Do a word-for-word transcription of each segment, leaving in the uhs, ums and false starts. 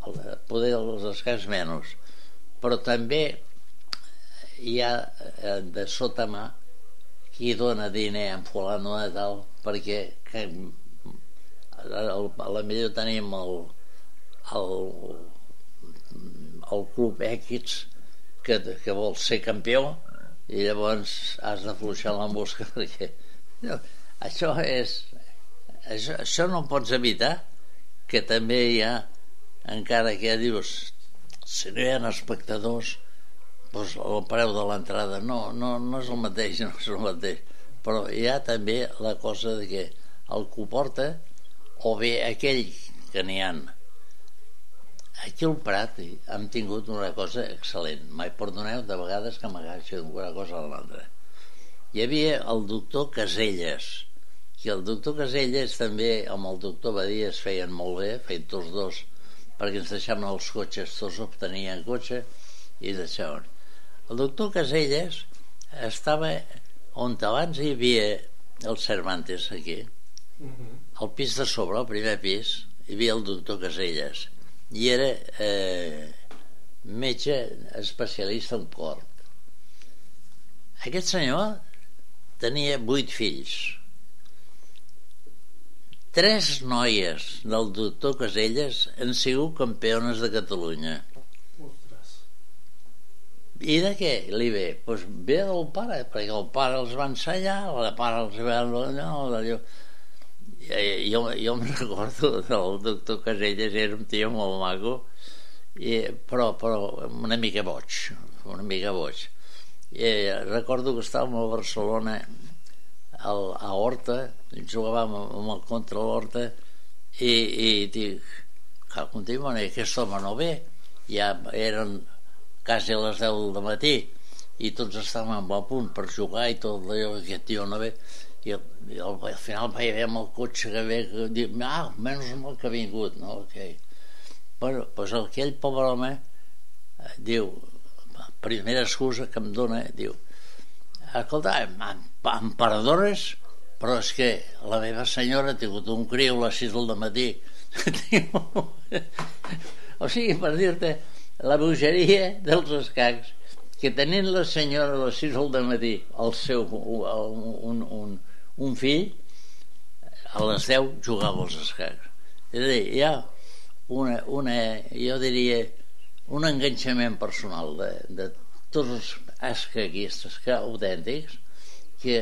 poder els escacs menys, però també hi ha de sota mà qui dona diner en fulano de tal, perquè que, a la millor tenim el el, el club X que, que vol ser campió i llavors has de fluixar la mosca perquè no, això és això, això no pots evitar que també hi ha, encara que dius si no hi ha espectadors doncs el preu de l'entrada no, no, no és el mateix, no és el mateix, però hi ha també la cosa de que el que ho porta o bé aquell que n'hi ha. Aquí al Prat hem tingut una cosa excel·lent, mai perdoneu de vegades que m'agaixo d'una cosa a l'altra. Hi havia el doctor Caselles, i el doctor Caselles també amb el doctor Badia es feien molt bé, feien tots dos, perquè ens deixaven els cotxes, tots obtenien cotxe i deixaven. El doctor Caselles estava on abans hi havia el Cervantes aquí, al pis de sobre, al primer pis, hi havia el doctor Caselles i era eh, metge especialista en cor. Aquest senyor tenia vuit fills. Tres noies del doctor Caselles han sigut campiones de Catalunya. Ostres. I de què li ve? Pues ve del pare, perquè el pare els va ensenyar, el pare els va allò. Jo, jo em recordo del doctor Caselles, era un tio molt maco, i, però, però una mica boig, una mica boig. I recordo que estàvem a Barcelona al, a Horta, jugàvem amb el contra l'Horta i, i dic, que continuen, aquest home no ve, ja eren quasi a les deu del matí i tots estàvem a punt per jugar i tot allò, aquest tio no ve. I al, i al, al final veiem el cotxe que ve, que diu, ah, menys mal que ha vingut, no? Okay. Bueno, doncs aquell pobre home eh, diu, primera excusa que em dona, diu, escolta, em, em perdones, però és que la meva senyora ha tingut un criu a les sis del matí. O sigui, per dir-te, la bogeria dels escacs, que tenint la senyora a les sis del matí, el seu, un, un, un fill, a les deu jugava als escacs. És a dir, hi ha una, una jo diria, un enganxament personal de, de tots els escaquistes que autèntics que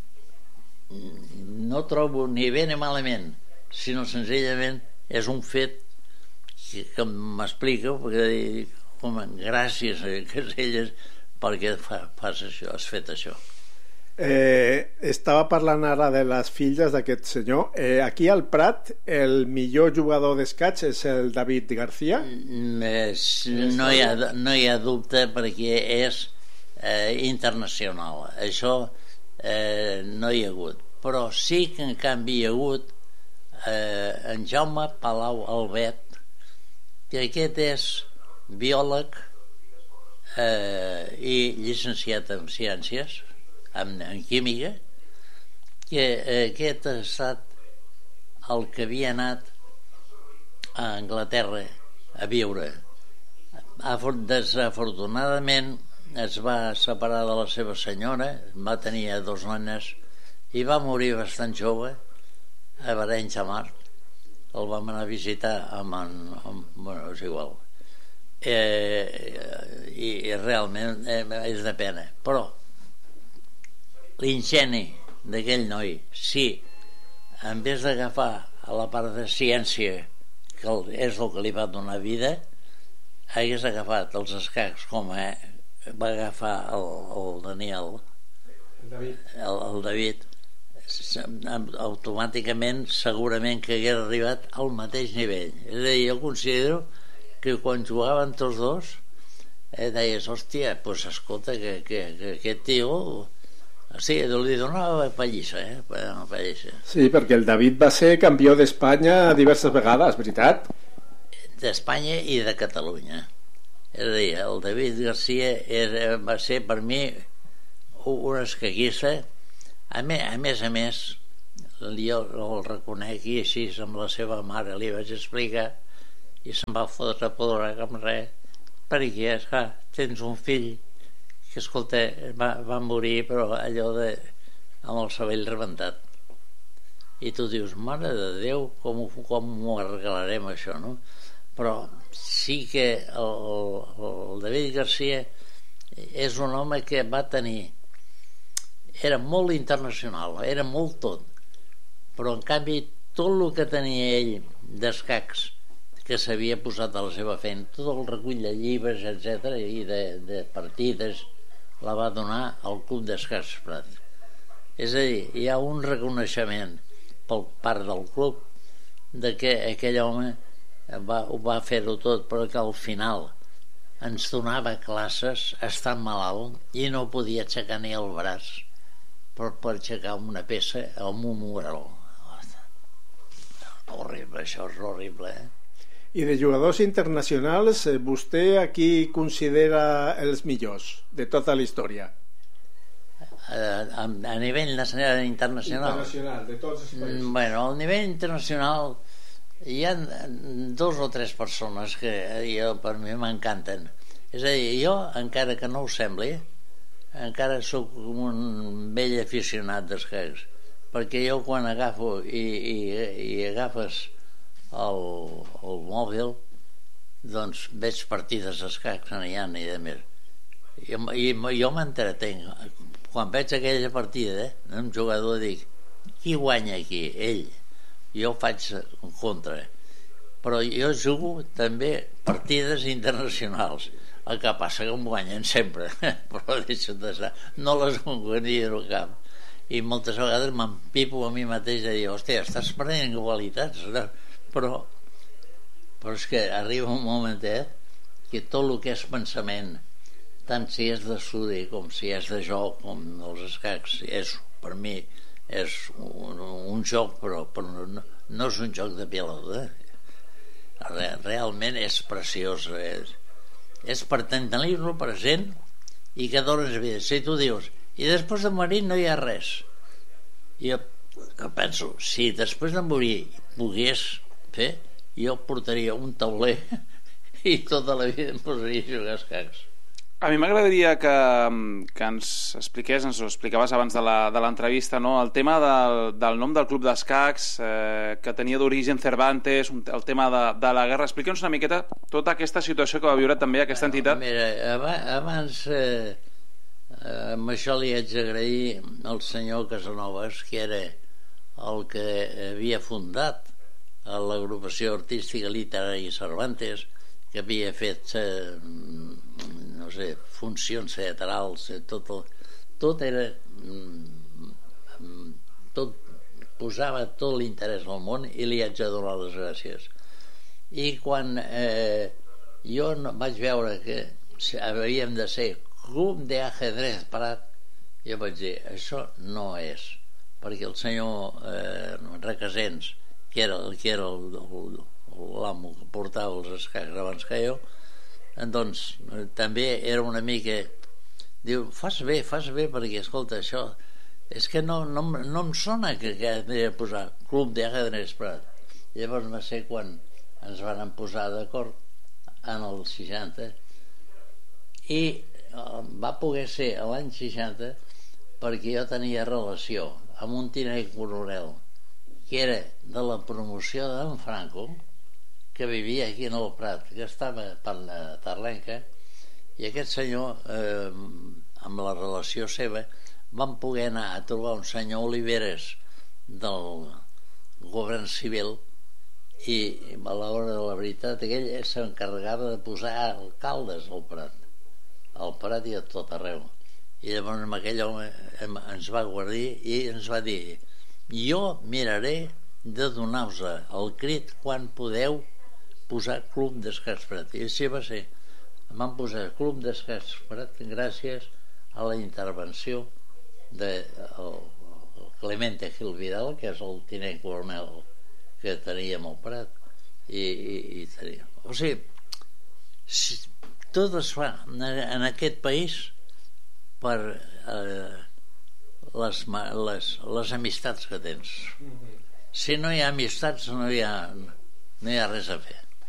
no trobo ni bé ni malament, sinó senzillament és un fet que, que m'explica, perquè dic, home, gràcies a Caselles perquè fa, fas això, has fet això. Eh, estava parlant ara de les filles d'aquest senyor. Eh, aquí al Prat el millor jugador d'escacs és el David García? És, no, hi ha, no hi ha dubte perquè és eh, internacional. Això eh, no hi ha hagut. Però sí que en canvi hi ha hagut eh, en Jaume Palau Albet, que aquest és biòleg eh, i llicenciat en ciències, en, en química, que eh, aquest ha estat el que havia anat a Anglaterra a viure. Desafortunadament es va separar de la seva senyora, va tenir dos nenes i va morir bastant jove a Arenys de Mar. El vam anar a visitar amb, en, amb bueno, és igual. Eh, i, i realment eh, és de pena, però l'ingeni d'aquell noi, sí, en vez d'agafar a la part de ciència que és el que li va donar vida, hagués agafat els escacs com eh, va agafar el, el Daniel, el David, el, el David, automàticament segurament que hagués arribat al mateix nivell. És a dir, jo considero que quan jugaven tots dos eh, deies, hòstia, doncs pues escolta que, que, que aquest tio sí, li donava pallissa, eh? pallissa. Sí, perquè el David va ser campió d'Espanya diverses vegades, veritat? D'Espanya i de Catalunya. És a dir, el David García era, va ser per mi un escaquista. A més, a més a més, jo el reconec i així amb la seva mare li vaig explicar i se'n va fotre a podre com res, perquè, esclar, tens un fill que, escolta, va, va morir, però allò de amb el cervell rebentat, i tu dius, mare de Déu, com, com ho arreglarem això, no? Però sí que el, el David Garcia és un home que va tenir, era molt internacional, era molt tot, però en canvi tot el que tenia ell d'escacs que s'havia posat a la seva feina, tot el recull de llibres, etcètera, i de, de partides, la va donar al Club d'Escacs Prat. És a dir, hi ha un reconeixement per part del club de que aquell home va, ho va fer-ho tot, però que al final ens donava classes estant malalt i no podia aixecar ni el braç per, per aixecar una peça amb un mural. Horrible, això és horrible, eh? I de jugadors internacionals, vostè aquí considera els millors de tota la història? A, a, a nivell nacional i internacional? Internacional, de tots els països. Bueno, al nivell internacional hi ha dos o tres persones que jo, per mi m'encanten. És a dir, jo, encara que no ho sembli, encara sóc un vell aficionat d'escacs, perquè jo quan agafo i, i, i agafes el, el mòbil, doncs veig partides d'escacs, no hi ha ni de més. I, i jo m'entretenc. Quan veig aquella partida, eh, un jugador, dic, qui guanya aquí? Ell. Jo faig en contra. Però jo jugo també partides internacionals. El que passa que em guanyen sempre, però deixo d'estar. No les guanyo al cap. I moltes vegades m'empipo a mi mateix de dir, hòstia, estàs prenent qualitats, no? Però, però és que arriba un momentet que tot el que és pensament, tant si és d'estudi com si és de joc, com els escacs, és, per mi és un, un joc, però, però no, no és un joc de pilota. Re, realment és preciós, és, és per tenir-lo present i que dones vida. Si tu dius, i després de morir no hi ha res, jo que penso, si després de morir pogués fer, jo portaria un tauler i tota la vida em posaria a jugar escacs. A mi m'agradaria que, que ens expliqués, ens ho explicaves abans de l'entrevista, no? El tema del, del nom del club d'escacs, eh, que tenia d'origen Cervantes, un, el tema de, de la guerra. Expliqueu-nos una miqueta tota aquesta situació que va viure també aquesta entitat. Mira, abans eh, amb això li haig d'agrair al senyor Casanovas, que era el que havia fundat l'agrupació artística literària Cervantes, que havia fet eh, no sé, funcions teatrals, tot, el, tot era tot posava tot l'interès al món, i li haig de donar les gràcies. I quan eh, jo no, vaig veure que havíem de ser Club de Ajedrez Prat, jo vaig dir, això no és, perquè el senyor eh, Requesens, que era, que era l'amo que portava els escacs abans que jo, doncs també era una mica, diu, fas bé, fas bé, perquè escolta, això és que no, no, no em sona que, que he de posar Club de Ajedrez Prat. Llavors va ser quan ens van posar d'acord en el seixanta, i va poder ser l'any seixanta perquè jo tenia relació amb un tinent coronel que era de la promoció d'en Franco, que vivia aquí en el Prat, que estava per la Tarlenca, i aquest senyor, eh, amb la relació seva, van poder anar a trobar un senyor Oliveres del govern civil, i a l'hora de la veritat ell s'encarregava de posar alcaldes al Prat, al Prat i a tot arreu. I llavors aquell home ens va guardir i ens va dir, jo miraré de donar-vos el crit quan podeu posar Club d'Escacs Prat. I així va ser. Em van posar Club d'Escacs Prat gràcies a la intervenció de el, el Clemente Gil Vidal, que és el tinent coronel que teníem al Prat, i, i, i teníem. O sigui, si, tot es fa en aquest país per eh, les, les, les amistats que tens. Si no hi ha amistats no hi ha, no hi ha res a fer.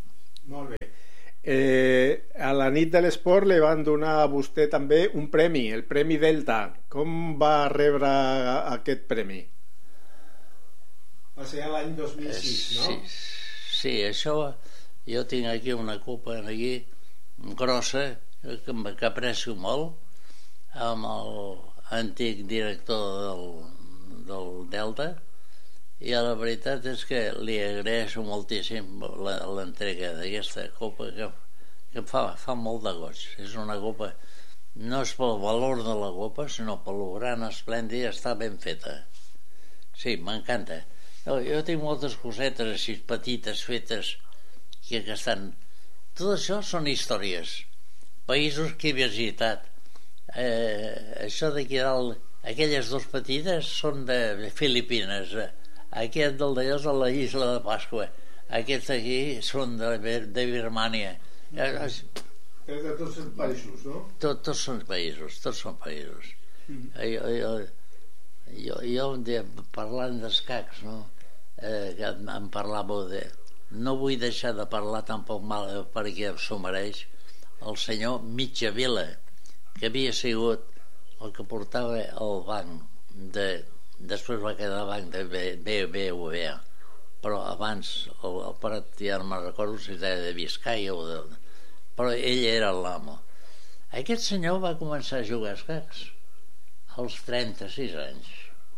Molt bé. Eh, a la nit de l'esport li van donar a vostè també un premi, el Premi Delta. Com va rebre aquest premi? Va ser l'any dos mil sis, no? Sí, sí, això jo tinc aquí una copa aquí grossa que, que aprecio molt, amb l'antic director del, del Delta, i la veritat és que li agraeixo moltíssim l'entrega d'aquesta copa que, que fa, fa molt de goig. És una copa, no és pel valor de la copa, sinó pel gran esplèndid, està ben feta. Sí, m'encanta. Jo, jo tinc moltes cosetes així petites fetes que, que estan... Tot això són històries, països que he visitat. Eh, això d'aquí dalt, aquelles dues petites són de Filipines, aquest del d'allò és de la Isla de Pasqua, aquests aquí són de, de Birmània. És de tots els països, no? Tot, tots són països, tots són països. Mm. Jo, jo, jo, jo un dia parlant d'escacs, no? Eh, que em parlàveu de... No vull deixar de parlar tampoc mal perquè s'ho mereix el senyor Mitjavila, que havia sigut el que portava el banc de... Després va quedar el banc de B B V A, però abans el, el Prat ja no me'n recordo si era de Vizcaya o de... però ell era l'amo. Aquest senyor va començar a jugar a escacs als trenta-sis anys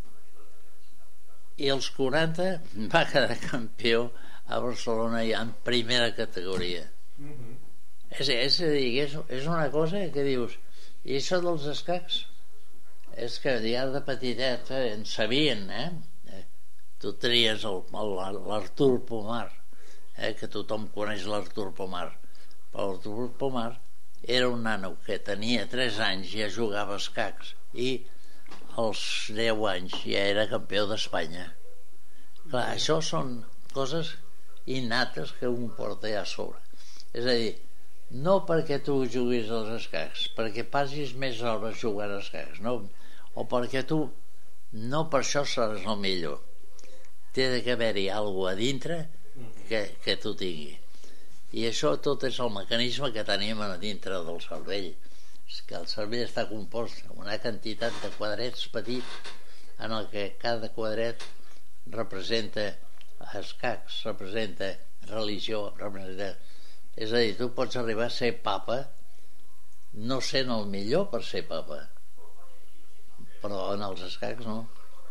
i als quaranta va quedar campió a Barcelona ja en primera categoria. Mm-hmm. és, és a dir, és, és una cosa que dius, i això dels escacs és que ja de petitet eh, en sabien, eh? eh? Tu tries l'Artur Pomar, eh? que tothom coneix l'Artur Pomar, però l'Artur Pomar era un nano que tenia tres anys i ja jugava a escacs i als deu anys ja era campió d'Espanya. Clar, això són coses innates que un porta ja a sobre. És a dir, no perquè tu juguis als escacs, perquè passis més hores jugant a escacs, no? O perquè tu no per això seràs el millor. Té d'haver-hi alguna cosa a dintre que, que tu tingui. I això tot és el mecanisme que tenim a dintre del cervell. És que el cervell està compost una quantitat de quadrets petits en el que cada quadret representa escacs, representa religió, representa... És a dir, tu pots arribar a ser papa no sent el millor per ser papa, però en els escacs no.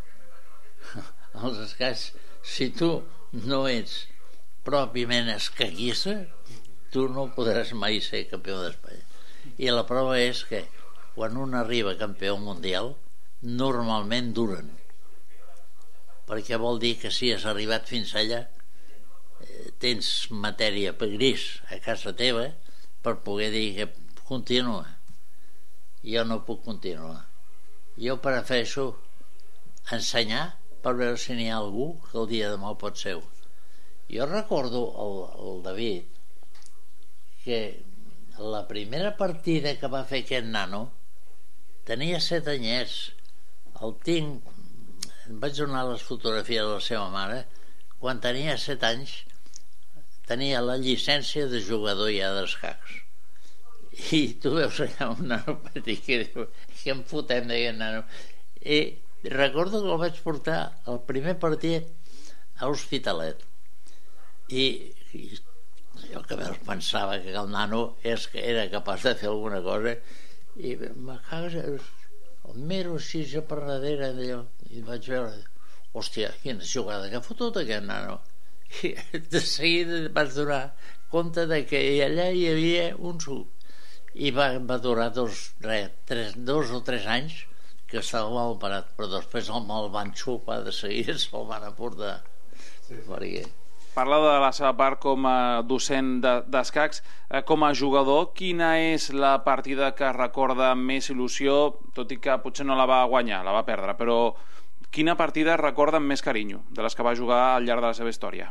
Els escacs, si tu no ets pròpiament escaquista, tu no podràs mai ser campió d'Espanya. I la prova és que quan un arriba campió mundial normalment duren, perquè vol dir que si has arribat fins allà eh, tens matèria per gris a casa teva per poder dir que continua. Jo no puc continuar. Jo prefereixo ensenyar per veure si n'hi ha algú que el dia de demà pot ser. Jo recordo el, el David que la primera partida que va fer aquest nano tenia set anyets. El tinc, em vaig donar les fotografies de la seva mare, quan tenia set anys tenia la llicència de jugador ja d'escacs. I tu veus allà un nano petit que diu, que em fotem d'aquest nano. I recordo que el vaig portar al primer partit a Hospitalet i, i jo que veus pensava que el nano és, que era capaç de fer alguna cosa i me cago, el miro així per darrere d'allò i vaig veure, hòstia, quina jugada que ha fotut aquest nano. I de seguida vaig donar compte de que allà hi havia un suc. I va, va durar dos, res, tres, dos o tres anys que estava mal parat, però després el mal van xupar de seguida, se'l van aportar. Sí, sí. Perquè... Parla de la seva part com a docent d'escacs. De, com a jugador, quina és la partida que recorda amb més il·lusió, tot i que potser no la va guanyar, la va perdre, però quina partida recorda amb més carinyo de les que va jugar al llarg de la seva història?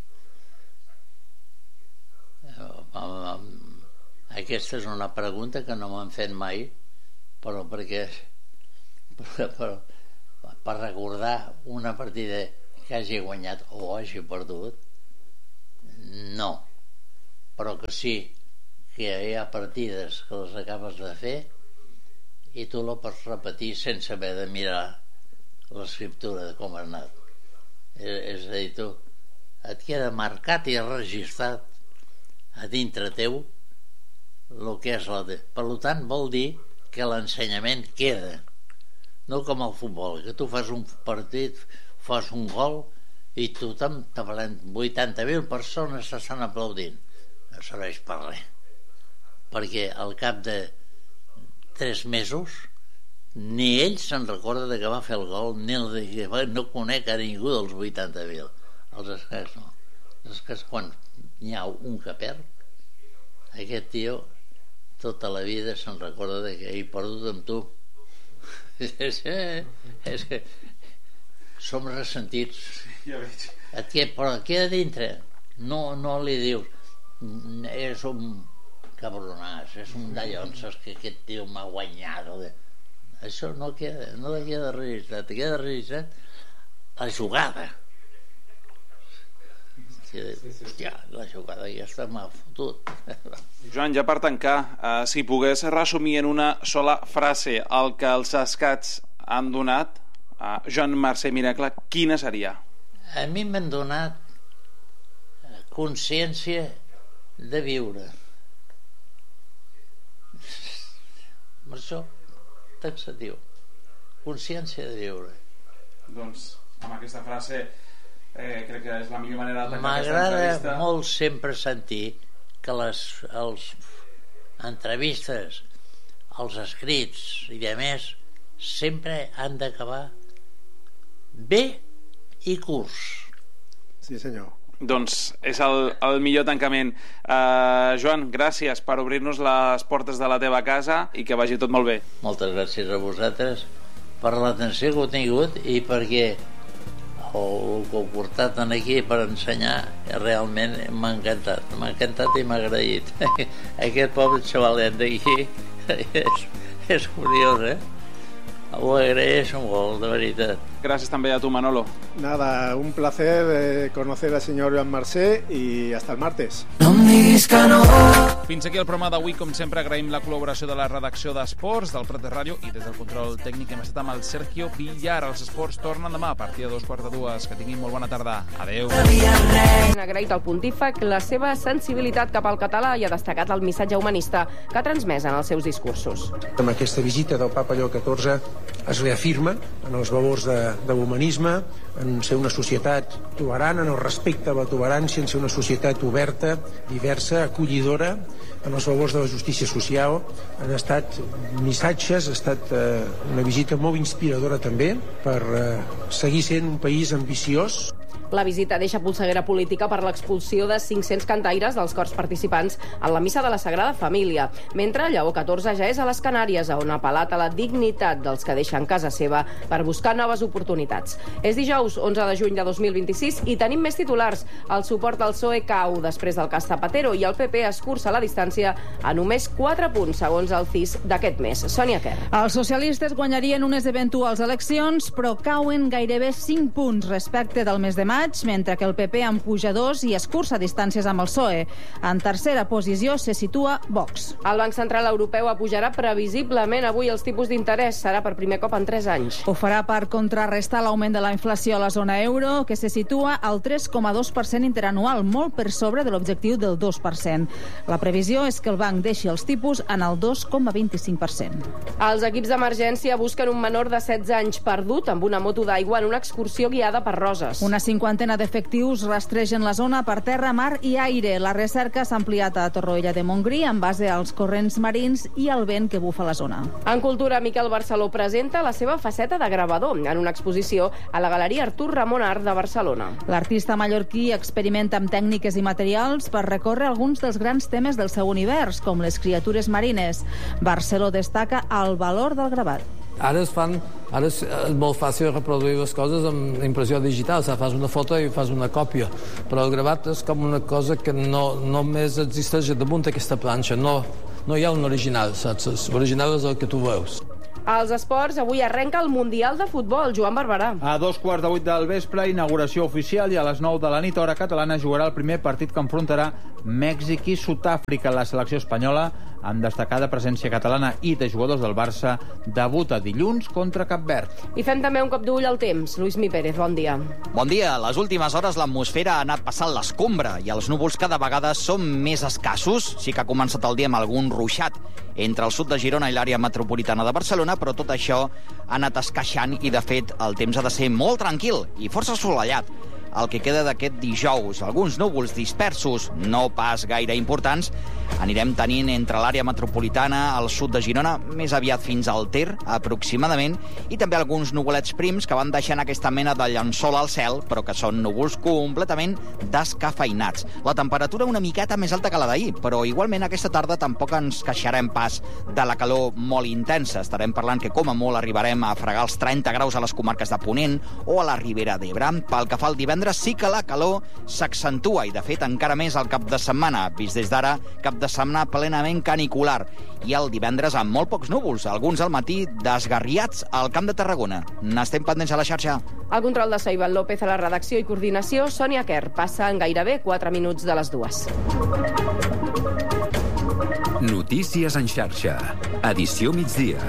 Aquesta és una pregunta que no m'han fet mai, però perquè per, per, per recordar una partida que hagi guanyat o hagi perdut, no. però que sí que hi ha partides que les acabes de fer i tu la pots repetir sense haver de mirar l'escriptura de com ha anat. És a dir, tu et queda marcat i registrat a dintre teu el que és la de... Per tant, vol dir que l'ensenyament queda, no com el futbol, que tu fas un partit, fas un gol i tothom, vuitanta mil persones s'estan aplaudint. No serveix per res, perquè al cap de tres mesos ni ell se'n recorda de que va fer el gol, ni el de que va, no conec a ningú dels vuitanta mil. Els escacs no. Els escacs, quan n'hi ha un que perd, aquest tio tota la vida se'n recorda de que he perdut amb tu. és, és que som ressentits. Ja veig. Et queda, però et queda dintre. No, no li dius és un cabronàs, és un dallonses que aquest tio m'ha guanyat. Això no queda, no queda registrat, queda registrat la jugada. Hòstia, la jugada ja està m'ha fotut. Joan, ja per tancar, eh, si pogués resumir en una sola frase el que els escats han donat a Joan Mercè Miracle, quina seria? A mi m'han donat consciència de viure. Per això, taxatiu. Consciència de viure. Doncs, amb aquesta frase eh, crec que és la millor manera de tancar aquesta M'agrada entrevista. molt sempre sentir que les els entrevistes, els escrits i a més sempre han d'acabar bé i curts. Sí, senyor. Doncs és el, el millor tancament. uh, Joan, gràcies per obrir-nos les portes de la teva casa i que vagi tot molt bé. Moltes gràcies a vosaltres per l'atenció que heu tingut i perquè el que heu portat aquí per ensenyar realment m'ha encantat m'ha encantat i m'ha agraït. Aquest pobre xavalet d'aquí és, és curiós, eh? Ho agraeixo molt, de veritat. Gràcies també a tu, Manolo. Nada, un placer eh, conocer al señor Joan Mercè y hasta el martes. No em diguis que no. Fins aquí el programa d'avui. Com sempre, agraïm la col·laboració de la redacció d'Esports, del Prat de Ràdio, i des del control tècnic hem estat amb el Sergio Villar. Els esports tornen demà a partir de dos quarts de dues. Que tinguin molt bona tarda. Adéu. Han agraït al pontífec la seva sensibilitat cap al català i ha destacat el missatge humanista que ha transmès en els seus discursos. Amb aquesta visita del papa Lleó catorze es reafirma en els valors de, de l'humanisme, en ser una societat tolerant, en el respecte a la tolerància, en ser una societat oberta, diversa, acollidora, en els valors de la justícia social. Han estat missatges, ha estat eh, una visita molt inspiradora també per eh, seguir sent un país ambiciós. La visita deixa polseguera política per l'expulsió de cinc-cents cantaires dels cors participants en la missa de la Sagrada Família, mentre Lleó catorze ja és a les Canàries, on ha apel·lat a la dignitat dels que deixen casa seva per buscar noves oportunitats. És dijous, onze de juny de dos mil vint-i-sis, i tenim més titulars. El suport al P S O E cau després del cas Zapatero i el P P escurça la distància a només quatre punts, segons el C I S d'aquest mes. Sònia Quer. Els socialistes guanyarien unes eventuals eleccions, però cauen gairebé cinc punts respecte del mes de maig, mentre que el P P en puja dos i escurça distàncies amb el P S O E. En tercera posició se situa Vox. El Banc Central Europeu apujarà previsiblement avui els tipus d'interès. Serà per primer cop en tres anys. Ho farà per contrarrestar l'augment de la inflació a la zona euro, que se situa al tres coma dos per cent interanual, molt per sobre de l'objectiu del dos per cent. La previsió és que el banc deixi els tipus en el dos coma vint-i-cinc per cent. Els equips d'emergència busquen un menor de setze anys perdut amb una moto d'aigua en una excursió guiada per Roses. Una cinquantena d'efectius rastregen la zona per terra, mar i aire. La recerca s'ha ampliat a Torroella de Montgrí en base als corrents marins i al vent que bufa la zona. En cultura, Miquel Barceló presenta la seva faceta de gravador en una exposició a la Galeria Artur Ramon Art de Barcelona. L'artista mallorquí experimenta amb tècniques i materials per recórrer alguns dels grans temes del seu univers, com les criatures marines. Barceló destaca el valor del gravat. Ara es fan, ara és molt fàcil reproduir les coses amb impressió digital, o sigui, fas una foto i fas una còpia, però el gravat és com una cosa que no només existeix damunt d'aquesta planxa, no, no hi ha un original, saps? L'original és el que tu veus. Als esports, avui arrenca el Mundial de Futbol. Joan Barberà. A dos quarts de vuit del vespre, inauguració oficial, i a les nou de la nit, hora catalana, jugarà el primer partit que enfrontarà Mèxic i Sud-àfrica. La selecció espanyola, amb destacada presència catalana i de jugadors del Barça, debuta dilluns contra Cap Verd. I fem també un cop d'ull al temps. Lluís Mi Pérez, bon dia. Bon dia. A les últimes hores l'atmosfera ha anat passant l'escombra i els núvols cada vegada són més escassos. Sí que ha començat el dia amb algun ruixat entre el sud de Girona i l'àrea metropolitana de Barcelona, però tot això ha anat esqueixant i, de fet, el temps ha de ser molt tranquil i força assolellat. El que queda d'aquest dijous, alguns núvols dispersos, no pas gaire importants, anirem tenint entre l'àrea metropolitana, al sud de Girona, més aviat fins al Ter, aproximadament, i també alguns nuvolets prims que van deixant aquesta mena de llençol al cel, però que són núvols completament descafeinats. La temperatura una miqueta més alta que la d'ahir, però igualment aquesta tarda tampoc ens queixarem pas de la calor molt intensa. Estarem parlant que com a molt arribarem a fregar els trenta graus a les comarques de Ponent o a la Ribera d'Ebre. Pel que fa al divendres, sí que la calor s'accentua i, de fet, encara més al cap de setmana. Vist des d'ara, cap de setmana plenament canicular. I el divendres amb molt pocs núvols, alguns al matí desgarriats al Camp de Tarragona. N'estem pendents a la xarxa. El control de Soivan López a la redacció i coordinació, Sònia Quer. Passen gairebé quatre minuts de les dues. Notícies en xarxa. Edició migdia.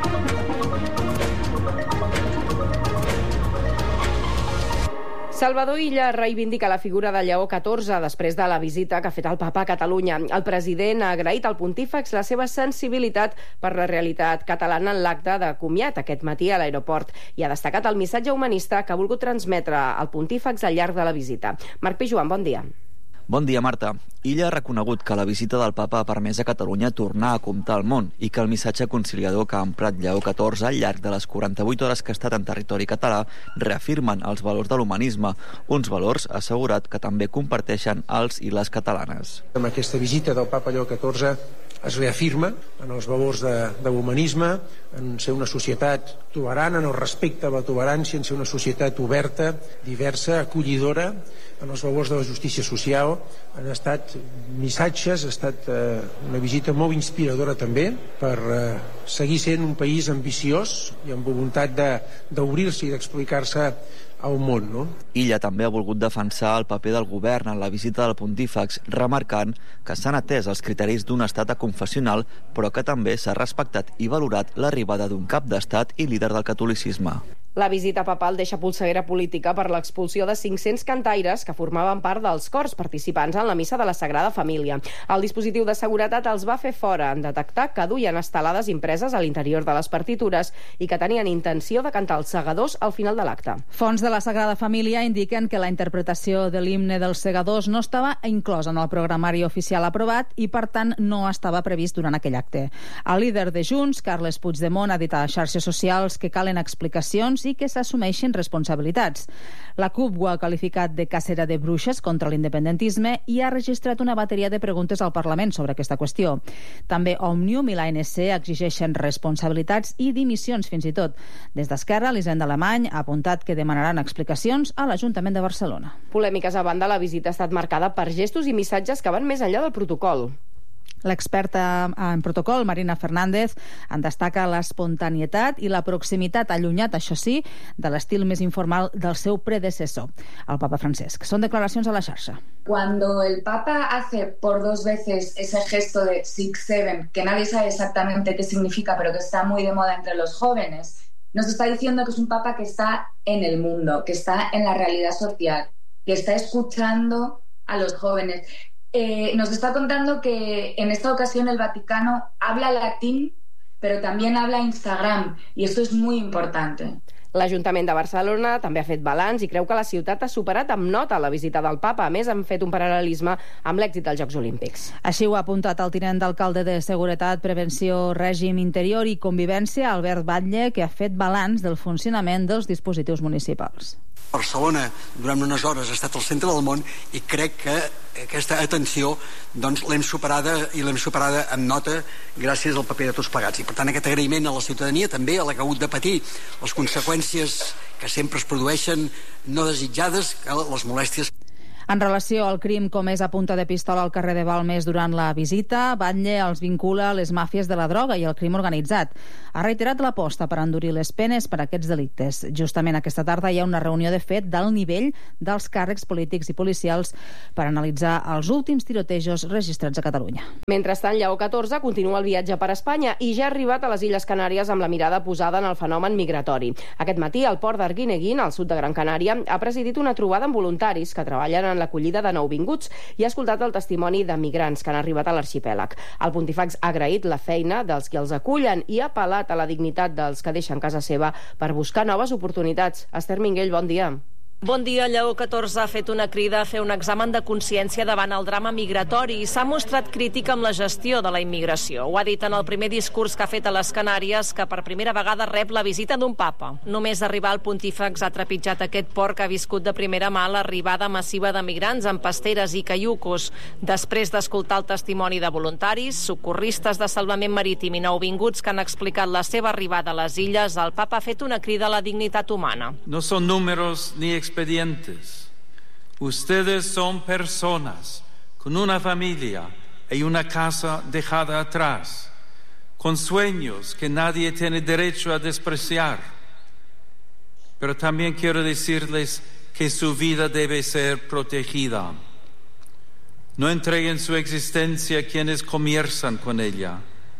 Salvador Illa reivindica la figura de Lleó catorze després de la visita que ha fet el papa a Catalunya. El president ha agraït al pontífex la seva sensibilitat per la realitat catalana en l'acte de comiat aquest matí a l'aeroport i ha destacat el missatge humanista que ha volgut transmetre al pontífex al llarg de la visita. Marc Pijuan, bon dia. Bon dia, Marta. Illa ha reconegut que la visita del papa ha permès a Catalunya tornar a comptar al món i que el missatge conciliador que ha emprat Lleó catorze al llarg de les quaranta-vuit hores que ha estat en territori català reafirmen els valors de l'humanisme, uns valors, ha assegurat, que també comparteixen els i les catalanes. Amb aquesta visita del papa Lleó catorze es reafirma en els valors de, de l'humanisme, en ser una societat tolerant, en el respecte a la tolerància, en ser una societat oberta, diversa, acollidora, en els valors de la justícia social. Han estat missatges, ha estat eh, una visita molt inspiradora també per eh, seguir sent un país ambiciós i amb voluntat de, d'obrir-se i d'explicar-se al món, no? Illa també ha volgut defensar el paper del govern en la visita del pontífex, remarcant que s'han atès els criteris d'un estat aconfessional, però que també s'ha respectat i valorat l'arribada d'un cap d'estat i líder del catolicisme. La visita papal deixa polseguera política per l'expulsió de cinc-cents cantaires que formaven part dels cors participants en la missa de la Sagrada Família. El dispositiu de seguretat els va fer fora en detectar que duien estelades impreses a l'interior de les partitures i que tenien intenció de cantar els segadors al final de l'acte. Fons de la Sagrada Família indiquen que la interpretació de l'himne dels segadors no estava inclosa en el programari oficial aprovat i, per tant, no estava previst durant aquell acte. El líder de Junts, Carles Puigdemont, ha dit a xarxes socials que calen explicacions i que s'assumeixin responsabilitats. La CUP ho ha qualificat de cacera de bruixes contra l'independentisme i ha registrat una bateria de preguntes al Parlament sobre aquesta qüestió. També Òmnium i l'A N C exigeixen responsabilitats i dimissions fins i tot. Des d'Esquerra, l'Hisenda Alemany ha apuntat que demanaran explicacions a l'Ajuntament de Barcelona. Polèmiques a banda, la visita ha estat marcada per gestos i missatges que van més enllà del protocol. L'experta en protocol, Marina Fernández, en destaca l'espontanietat i la proximitat, allunyat, això sí, de l'estil més informal del seu predecessor, el Papa Francesc. Són declaracions a la xarxa. Cuando el Papa hace por dos veces ese gesto de six seven, que nadie sabe exactamente qué significa, pero que está muy de moda entre los jóvenes, nos está diciendo que es un Papa que está en el mundo, que está en la realidad social, que está escuchando a los jóvenes. Eh, nos está contando que en esta ocasión el Vaticano habla latín, pero también habla Instagram, y esto es muy importante. L'Ajuntament de Barcelona també ha fet balanç i creu que la ciutat ha superat amb nota la visita del Papa. A més, han fet un paral·lelisme amb l'èxit dels Jocs Olímpics. Així ho ha apuntat el tinent d'alcalde de Seguretat, Prevenció, Règim Interior i Convivència, Albert Batlle, que ha fet balanç del funcionament dels dispositius municipals. Barcelona durant unes hores ha estat el centre del món i crec que aquesta atenció doncs, l'hem superada i l'hem superada amb nota gràcies al paper de tots plegats. I per tant aquest agraïment a la ciutadania, també a la que ha hagut de patir les conseqüències que sempre es produeixen no desitjades, les molèsties. En relació al crim comès a punta de pistola al carrer de Balmes durant la visita, Batlle els vincula a les màfies de la droga i al crim organitzat. Ha reiterat l'aposta per endurir les penes per a aquests delictes. Justament aquesta tarda hi ha una reunió de fet d'alt nivell dels càrrecs polítics i policials per analitzar els últims tirotejos registrats a Catalunya. Mentrestant, Lleó catorze continua el viatge per Espanya i ja ha arribat a les Illes Canàries amb la mirada posada en el fenomen migratori. Aquest matí, al port d'Arguineguín, al sud de Gran Canària, ha presidit una trobada amb voluntaris que treballen en l'acollida de nouvinguts i ha escoltat el testimoni de migrants que han arribat a l'arxipèlag. El pontífex ha agraït la feina dels que els acullen i ha apel·lat a la dignitat dels que deixen casa seva per buscar noves oportunitats. Esther Minguell, bon dia. Bon dia. Lleó catorze ha fet una crida a fer un examen de consciència davant el drama migratori i s'ha mostrat crític amb la gestió de la immigració. Ho ha dit en el primer discurs que ha fet a les Canàries, que per primera vegada rep la visita d'un papa. Només arribar al pontífex ha trepitjat aquest port que ha viscut de primera mà l'arribada massiva de migrants amb pasteres i caiucos. Després d'escoltar el testimoni de voluntaris, socorristes de salvament marítim i nouvinguts que han explicat la seva arribada a les illes, el papa ha fet una crida a la dignitat humana. No són números ni expedientes. Ustedes son personas con una familia y una casa dejada atrás, con sueños que nadie tiene derecho a despreciar. Pero también quiero decirles que su vida debe ser protegida. No entreguen su existencia a quienes comienzan con ella.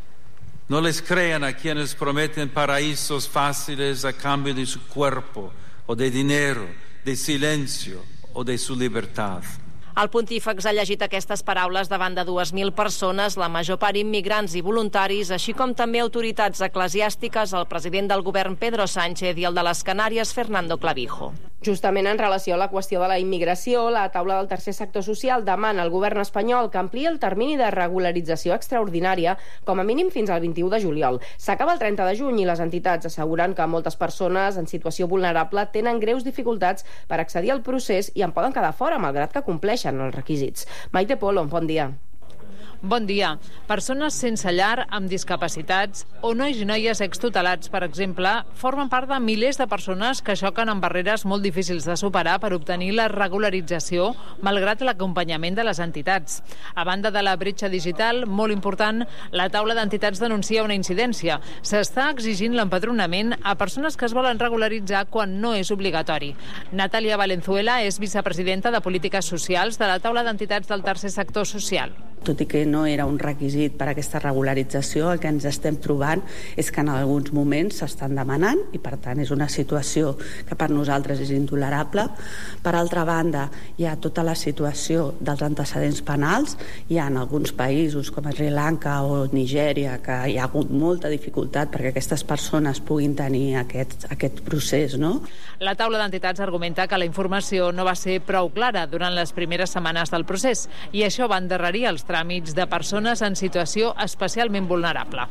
No les crean a quienes prometen paraísos fáciles a cambio de su cuerpo o de dinero, de silencio o de su libertad. El pontífex ha llegit aquestes paraules davant de dues mil persones, la major part immigrants i voluntaris, així com també autoritats eclesiàstiques, el president del govern Pedro Sánchez i el de les Canàries Fernando Clavijo. Justament en relació a la qüestió de la immigració, la taula del tercer sector social demana al govern espanyol que ampliï el termini de regularització extraordinària com a mínim fins al vint-i-u de juliol. S'acaba el trenta de juny i les entitats asseguren que moltes persones en situació vulnerable tenen greus dificultats per accedir al procés i en poden quedar fora, malgrat que compleixen els requisits. Maite Polo, bon dia. Bon dia. Persones sense llar, amb discapacitats o nois i noies extutelats, per exemple, formen part de milers de persones que xoquen amb barreres molt difícils de superar per obtenir la regularització, malgrat l'acompanyament de les entitats. A banda de la bretxa digital, molt important, la taula d'entitats denuncia una incidència. S'està exigint l'empadronament a persones que es volen regularitzar quan no és obligatori. Natàlia Valenzuela és vicepresidenta de Polítiques Socials de la taula d'entitats del tercer sector social. Tot i que no era un requisit per a aquesta regularització, el que ens estem trobant és que en alguns moments s'estan demanant i, per tant, és una situació que per nosaltres és intolerable. Per altra banda, hi ha tota la situació dels antecedents penals. Hi ha en alguns països, com Sri Lanka o Nigèria, que hi ha hagut molta dificultat perquè aquestes persones puguin tenir aquest, aquest procés, no? La taula d'entitats argumenta que la informació no va ser prou clara durant les primeres setmanes del procés i això va endarrerir els tràmits de persones en situació especialment vulnerable.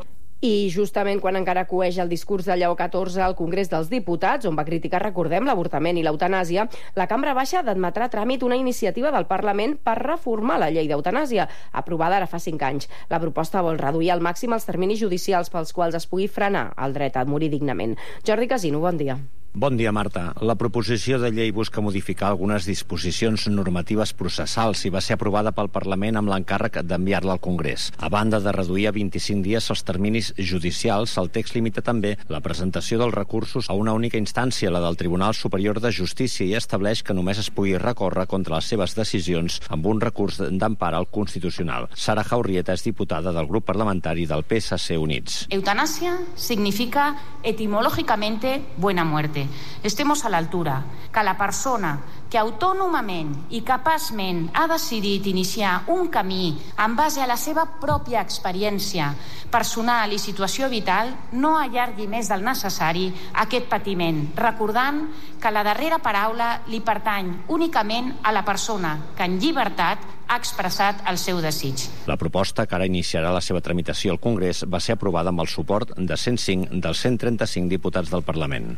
I justament quan encara coeix el discurs de Lleó catorze al Congrés dels Diputats, on va criticar, recordem, l'avortament i l'eutanàsia, la Cambra Baixa admetrà a tràmit una iniciativa del Parlament per reformar la llei d'eutanàsia, aprovada ara fa cinc anys. La proposta vol reduir al màxim els terminis judicials pels quals es pugui frenar el dret a morir dignament. Jordi Casino, bon dia. Bon dia, Marta. La proposició de llei busca modificar algunes disposicions normatives processals i va ser aprovada pel Parlament amb l'encàrrec d'enviar-la al Congrés. A banda de reduir a vint-i-cinc dies els terminis judicials, el text limita també la presentació dels recursos a una única instància, la del Tribunal Superior de Justícia, i estableix que només es pugui recórrer contra les seves decisions amb un recurs d'empara al Constitucional. Sara Jaurrieta és diputada del grup parlamentari del P S C Units. Eutanasia significa etimológicamente buena muerte. Estemos a l'altura, que la persona que autònomament i capaçment ha decidit iniciar un camí en base a la seva pròpia experiència personal i situació vital no allargui més del necessari aquest patiment, recordant que la darrera paraula li pertany únicament a la persona que en llibertat ha expressat el seu desig. La proposta, que ara iniciarà la seva tramitació al Congrés, va ser aprovada amb el suport de cent cinc dels cent trenta-cinc diputats del Parlament.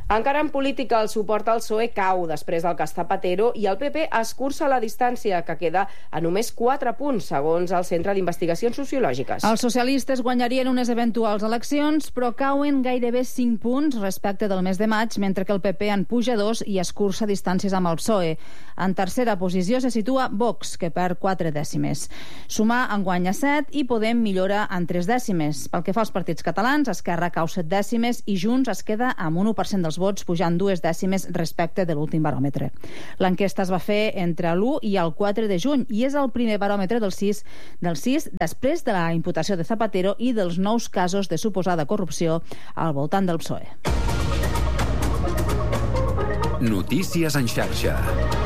Encara en política, el suport al P S O E cau després del cas Zapatero i el P P escurça la distància, que queda a només quatre punts, segons el Centre d'Investigacions Sociològiques. Els socialistes guanyarien unes eventuals eleccions, però cauen gairebé cinc punts respecte del mes de maig, mentre que el P P en puja dos i escurça distàncies amb el P S O E. En tercera posició se situa Vox, que perd quatre dècimes. Sumar en guanya set i Podem millora en tres dècimes. Pel que fa als partits catalans, Esquerra cau set dècimes i Junts es queda amb un u per cent dels vots, pujant dues dècimes respecte de l'últim baròmetre. L'enquesta es va fer entre l'u i el quatre de juny i és el primer baròmetre del sis, del sis després de la imputació de Zapatero i dels nous casos de suposada corrupció al voltant del P S O E. Notícies en xarxa.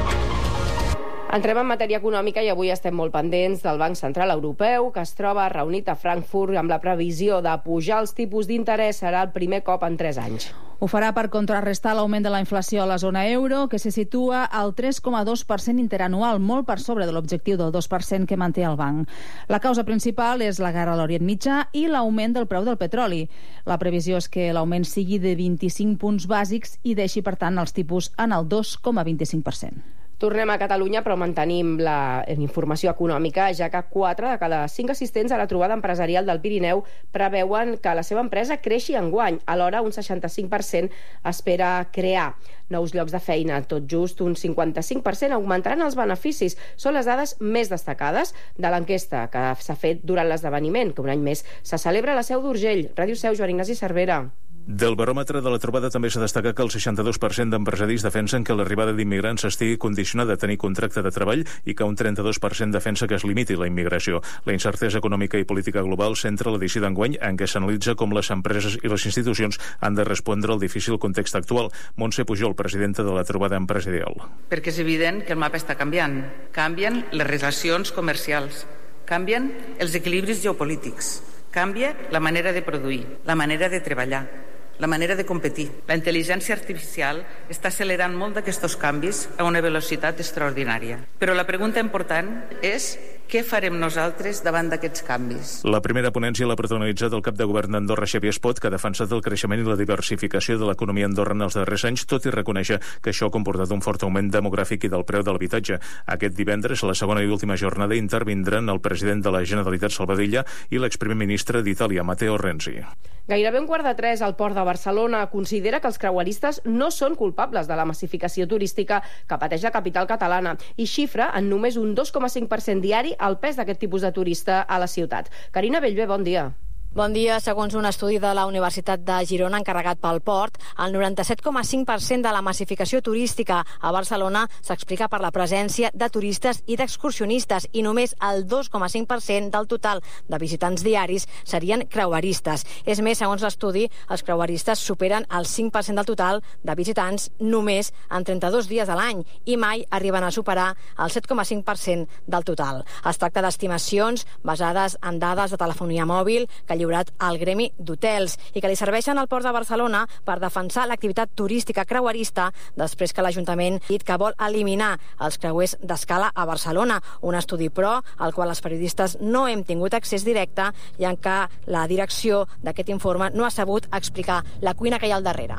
Entrem en matèria econòmica i avui estem molt pendents del Banc Central Europeu, que es troba reunit a Frankfurt amb la previsió de pujar els tipus d'interès. Serà el primer cop en tres anys. Ho farà per contrarrestar l'augment de la inflació a la zona euro, que se situa al tres coma dos per cent interanual, molt per sobre de l'objectiu del dos per cent que manté el banc. La causa principal és la guerra a l'Orient Mitjà i l'augment del preu del petroli. La previsió és que l'augment sigui de vint-i-cinc punts bàsics i deixi, per tant, els tipus en el dos coma vint-i-cinc per cent. Tornem a Catalunya, però mantenim la informació econòmica, ja que quatre de cada cinc assistents a la trobada empresarial del Pirineu preveuen que la seva empresa creixi enguany. Alhora, un seixanta-cinc per cent espera crear nous llocs de feina. Tot just un cinquanta-cinc per cent augmentaran els beneficis. Són les dades més destacades de l'enquesta que s'ha fet durant l'esdeveniment, que un any més se celebra a la Seu d'Urgell. Ràdio Seu, Joan Ignasi Cervera. Del baròmetre de la trobada també s'ha destacat que el seixanta-dos per cent d'empresaris defensen que l'arribada d'immigrants estigui condicionada a tenir contracte de treball i que un trenta-dos per cent defensa que es limiti la immigració. La incertesa econòmica i política global centra l'edició d'enguany en què s'analitza com les empreses i les institucions han de respondre al difícil context actual. Montse Pujol, presidenta de la trobada empresarial. Perquè és evident que el mapa està canviant. Canvien les relacions comercials, canvien els equilibris geopolítics, canvia la manera de produir, la manera de treballar, la manera de competir. La intel·ligència artificial està accelerant molt d'aquests canvis a una velocitat extraordinària. Però la pregunta important és què farem nosaltres davant d'aquests canvis? La primera ponència l'ha protagonitzat el cap de govern d'Andorra, Xavier Espot, que ha defensat el creixement i la diversificació de l'economia andorrana els darrers anys, tot i reconèixer que això ha comportat un fort augment demogràfic i del preu de l'habitatge. Aquest divendres, a la segona i última jornada, intervindran el president de la Generalitat, Salvador Illa, i l'exprimer ministre d'Itàlia, Matteo Renzi. Gairebé un quart de tres al port de Barcelona considera que els creueristes no són culpables de la massificació turística que pateix la capital catalana i xifra en només un dos coma cinc per cent diari el pes d'aquest tipus de turista a la ciutat. Carina Bellver, bon dia. Bon dia. Segons un estudi de la Universitat de Girona encarregat pel port, el noranta-set coma cinc per cent de la massificació turística a Barcelona s'explica per la presència de turistes i d'excursionistes i només el dos coma cinc per cent del total de visitants diaris serien creueristes. És més, segons l'estudi, els creueristes superen el cinc per cent del total de visitants només en trenta-dos dies a l'any i mai arriben a superar el set coma cinc per cent del total. Es tracta d'estimacions basades en dades de telefonia mòbil que lliurat al Gremi d'Hotels i que li serveixen al Port de Barcelona per defensar l'activitat turística creuerista després que l'Ajuntament ha dit que vol eliminar els creuers d'escala a Barcelona. Un estudi, però, al qual els periodistes no hem tingut accés directe i en què la direcció d'aquest informe no ha sabut explicar la cuina que hi ha al darrere.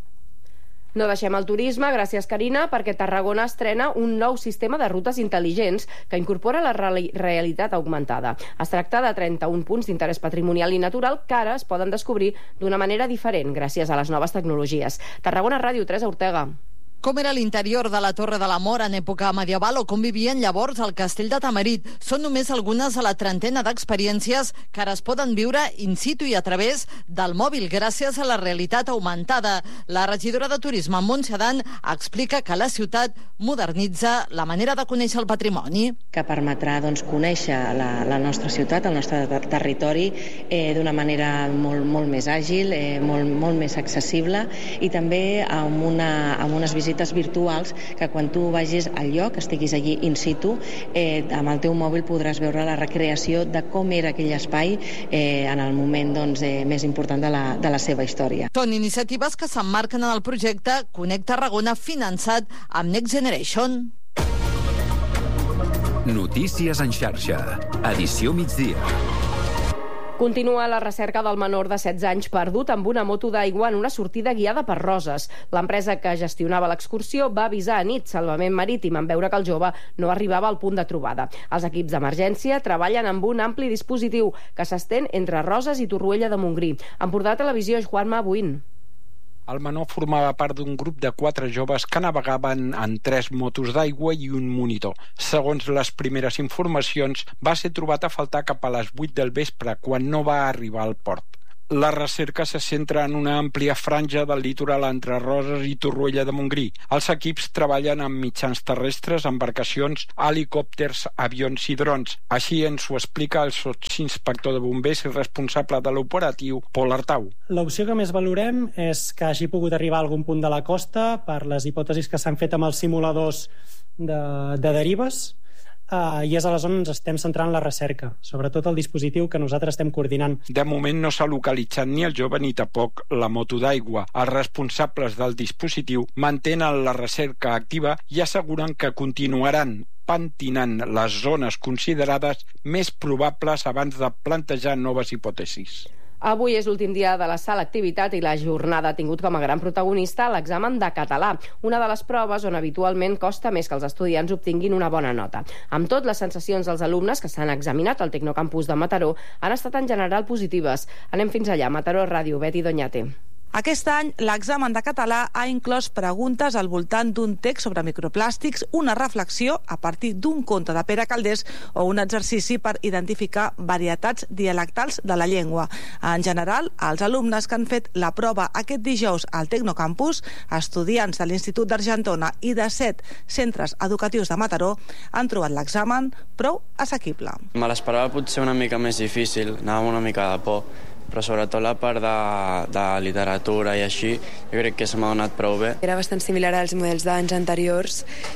No deixem el turisme, gràcies Carina, perquè Tarragona estrena un nou sistema de rutes intel·ligents que incorpora la reali- realitat augmentada. Es tracta de trenta-un punts d'interès patrimonial i natural que ara es poden descobrir d'una manera diferent gràcies a les noves tecnologies. Tarragona Ràdio, Teresa Ortega. Com era l'interior de la Torre de l'Amor en època medieval o com vivien llavors al castell de Tamarit. Són només algunes de la trentena d'experiències que ara es poden viure in situ i a través del mòbil gràcies a la realitat augmentada. La regidora de Turisme, Montse Adán, explica que la ciutat modernitza la manera de conèixer el patrimoni. Que permetrà doncs, conèixer la, la nostra ciutat, el nostre territori, eh, d'una manera molt, molt més àgil, eh, molt, molt més accessible i també amb, una, amb unes visites virtuals que quan tu vagis al lloc, estiguis allí in situ, eh, amb el teu mòbil podràs veure la recreació de com era aquell espai eh, en el moment doncs, eh, més important de la, de la seva història. Són iniciatives que s'emmarquen en el projecte Connect Tarragona finançat amb Next Generation. Notícies en xarxa. Edició migdia. Continua la recerca del menor de setze anys perdut amb una moto d'aigua en una sortida guiada per Roses. L'empresa que gestionava l'excursió va avisar a nit Salvament Marítim en veure que el jove no arribava al punt de trobada. Els equips d'emergència treballen amb un ampli dispositiu que s'estén entre Roses i Torroella de Montgrí. Empordà Televisió, Juanma Buin. El menor formava part d'un grup de quatre joves que navegaven en tres motos d'aigua i un monitor. Segons les primeres informacions, va ser trobat a faltar cap a les vuit del vespre, quan no va arribar al port. La recerca se centra en una àmplia franja del litoral entre Roses i Torroella de Montgrí. Els equips treballen amb mitjans terrestres, embarcacions, helicòpters, avions i drons. Així ens ho explica el sotsinspector de bombers i responsable de l'operatiu, Pol Artau. L'opció que més valorem és que hagi pogut arribar a algun punt de la costa per les hipòtesis que s'han fet amb els simuladors de, de derives. Uh, i és a la zona on ens estem centrant la recerca, sobretot el dispositiu que nosaltres estem coordinant. De moment no s'ha localitzat ni el jove ni tampoc la moto d'aigua. Els responsables del dispositiu mantenen la recerca activa i asseguren que continuaran pentinant les zones considerades més probables abans de plantejar noves hipòtesis. Avui és l'últim dia de la selectivitat i la jornada ha tingut com a gran protagonista l'examen de català, una de les proves on habitualment costa més que els estudiants obtinguin una bona nota. Amb tot, les sensacions dels alumnes que s'han examinat al Tecnocampus de Mataró han estat en general positives. Anem fins allà. Mataró Ràdio, Betty Doñate. Aquest any, l'examen de català ha inclòs preguntes al voltant d'un text sobre microplàstics, una reflexió a partir d'un conte de Pere Calders o un exercici per identificar varietats dialectals de la llengua. En general, els alumnes que han fet la prova aquest dijous al Tecnocampus, estudiants de l'Institut d'Argentona i de set centres educatius de Mataró, han trobat l'examen prou assequible. Me l'esperava potser una mica més difícil, anava amb una mica de por, però sobretot la part de, de literatura i així, jo crec que se m'ha donat prou bé. Era bastant similar als models d'anys anteriors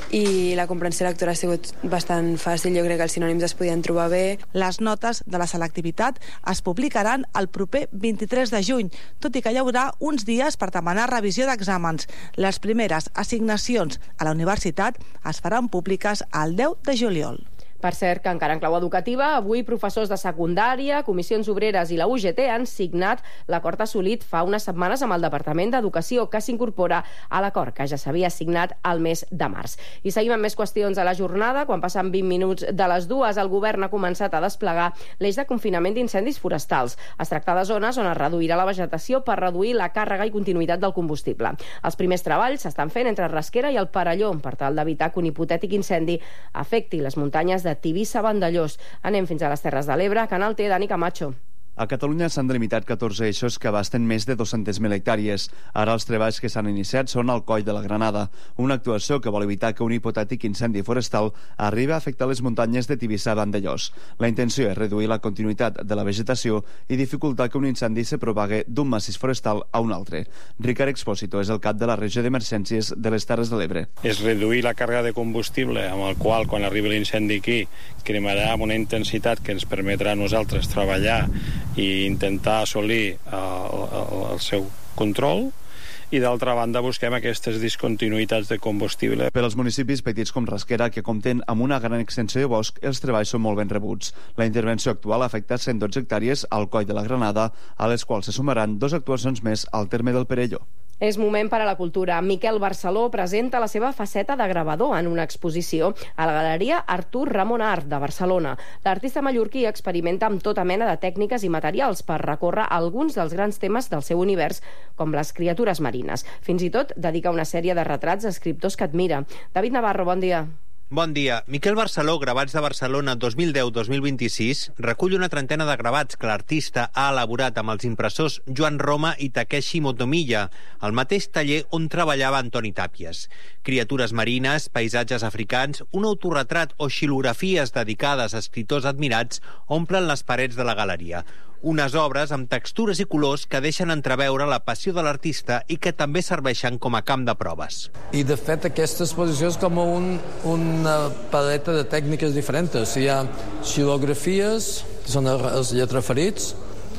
i la comprensió lectora ha sigut bastant fàcil, jo crec que els sinònims es podien trobar bé. Les notes de la selectivitat es publicaran el proper vint-i-tres de juny, tot i que hi haurà uns dies per demanar revisió d'exàmens. Les primeres assignacions a la universitat es faran públiques el deu de juliol. Per cert, que encara en clau educativa, avui professors de secundària, comissions obreres i la U G T han signat l'acord assolit fa unes setmanes amb el Departament d'Educació, que s'incorpora a l'acord que ja s'havia signat al mes de març. I seguim amb més qüestions a la jornada. Quan passen vint minuts de les dues, el govern ha començat a desplegar l'eix de confinament d'incendis forestals. Es tracta de zones on es reduirà la vegetació per reduir la càrrega i continuïtat del combustible. Els primers treballs s'estan fent entre Rasquera i el Perelló per tal d'evitar que un hipotètic incendi afecti les muntanyes de Tivissa-Vandellós. Anem fins a les Terres de l'Ebre. Canal T, Dani Camacho. A Catalunya s'han delimitat catorze eixos que abasten més de dues-centes mil hectàrees. Ara els treballs que s'han iniciat són al Coll de la Granada, una actuació que vol evitar que un hipotètic incendi forestal arribi a afectar les muntanyes de Tivissa-Vandellós. La intenció és reduir la continuïtat de la vegetació i dificultar que un incendi se propague d'un massís forestal a un altre. Ricard Expósito és el cap de la regió d'emergències de les Terres de l'Ebre. És reduir la càrrega de combustible amb el qual, quan arribi l'incendi aquí, cremarà amb una intensitat que ens permetrà a nosaltres treballar i intentar assolir el, el, el seu control, i d'altra banda busquem aquestes discontinuïtats de combustible. Per als municipis petits com Rasquera, que compten amb una gran extensió de bosc, els treballs són molt ben rebuts. La intervenció actual afecta cent dotze hectàrees al Coll de la Granada, a les quals se sumaran dues actuacions més al terme del Perelló. És moment per a la cultura. Miquel Barceló presenta la seva faceta de gravador en una exposició a la Galeria Artur Ramon Art de Barcelona. L'artista mallorquí experimenta amb tota mena de tècniques i materials per recórrer alguns dels grans temes del seu univers, com les criatures marines. Fins i tot dedica una sèrie de retrats a escriptors que admira. David Navarro, bon dia. Bon dia. Miquel Barceló, Gravats de Barcelona dos mil deu dos mil vint-i-sis, recull una trentena de gravats que l'artista ha elaborat amb els impressors Joan Roma i Takeshi Motomiya, al mateix taller on treballava Antoni Tàpies. Criatures marines, paisatges africans, un autorretrat o xilografies dedicades a escriptors admirats omplen les parets de la galeria. Unes obres amb textures i colors que deixen entreveure la passió de l'artista i que també serveixen com a camp de proves. I, de fet, aquesta exposició és com un, una paleta de tècniques diferents. Hi ha xilografies, que són els lletraferits,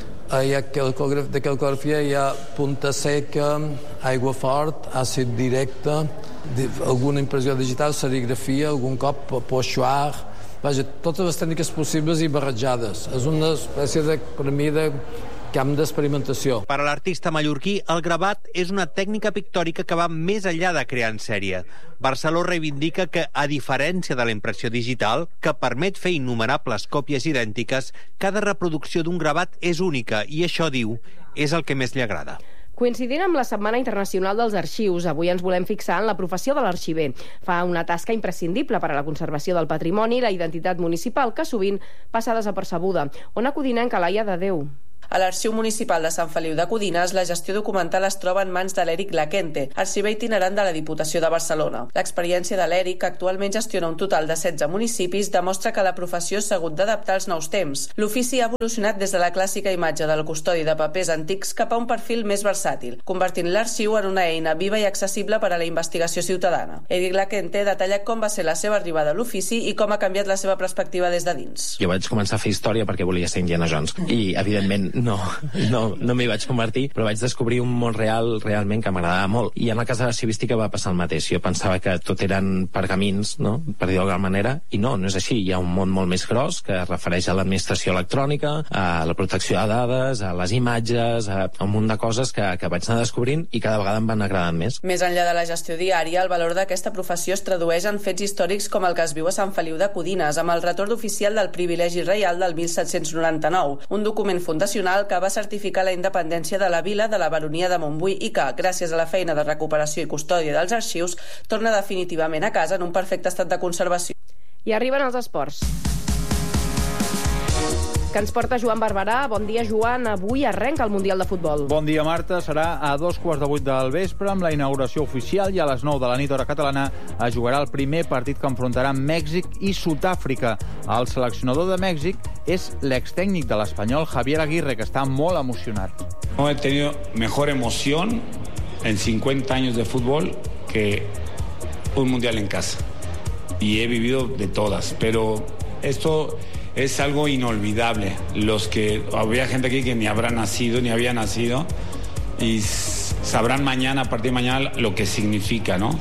hi ha de calcografia, hi ha punta seca, aigua fort, àcid directe, alguna impressió digital, serigrafia, algun cop pochoir, vaja, totes les tècniques possibles i barrejades. És una espècie de, per mi, de camp d'experimentació. Per a l'artista mallorquí, el gravat és una tècnica pictòrica que va més enllà de crear en sèrie. Barceló reivindica que, a diferència de la impressió digital, que permet fer innumerables còpies idèntiques, cada reproducció d'un gravat és única i això, diu, és el que més li agrada. Coincidint amb la Setmana Internacional dels Arxius, avui ens volem fixar en la professió de l'arxiver. Fa una tasca imprescindible per a la conservació del patrimoni i la identitat municipal, que sovint passa desapercebuda. Ona Codinenca, Laia de Déu. A l'Arxiu Municipal de Sant Feliu de Codines, la gestió documental es troba en mans de l'Eric Laquente, arxiver itinerant de la Diputació de Barcelona. L'experiència de l'Eric, que actualment gestiona un total de setze municipis, demostra que la professió s'ha hagut d'adaptar als nous temps. L'ofici ha evolucionat des de la clàssica imatge del custodi de papers antics cap a un perfil més versàtil, convertint l'arxiu en una eina viva i accessible per a la investigació ciutadana. Eric Laquente detalla com va ser la seva arribada a l'ofici i com ha canviat la seva perspectiva des de dins. Jo vaig començar a fer història perquè volia ser Indiana Jones i, evidentment, no, no, no m'hi vaig convertir, però vaig descobrir un món real realment que m'agradava molt. I en el cas de l'arxivística va passar el mateix. Jo pensava que tot eren pergamins, no?, per dir-ho d'alguna manera, i no, no és així. Hi ha un món molt més gros que es refereix a l'administració electrònica, a la protecció de dades, a les imatges, a un munt de coses que, que vaig anar descobrint i cada vegada em van agradant més. Més enllà de la gestió diària, el valor d'aquesta professió es tradueix en fets històrics com el que es viu a Sant Feliu de Codines, amb el retorn oficial del privilegi reial del mil set-cents noranta-nou, un document fundacional que va certificar la independència de la vila de la baronia de Montbui i que, gràcies a la feina de recuperació i custòdia dels arxius, torna definitivament a casa en un perfecte estat de conservació. I arriben els esports, que ens porta Joan Barberà. Bon dia, Joan. Avui arrenca el Mundial de Futbol. Bon dia, Marta. Serà a dos quarts de vuit del vespre amb la inauguració oficial i a les nou de la nit hora catalana es jugarà el primer partit que enfrontarà Mèxic i Sud-àfrica. El seleccionador de Mèxic és l'extècnic de l'espanyol Javier Aguirre, que està molt emocionat. No he tenido mejor emoción en cincuenta años de fútbol que un Mundial en casa. Y he vivido de todas, pero esto es algo inolvidable. Los que había gente aquí que ni habrá nacido, ni había nacido, y sabrán mañana, a partir de mañana, lo que significa, ¿no?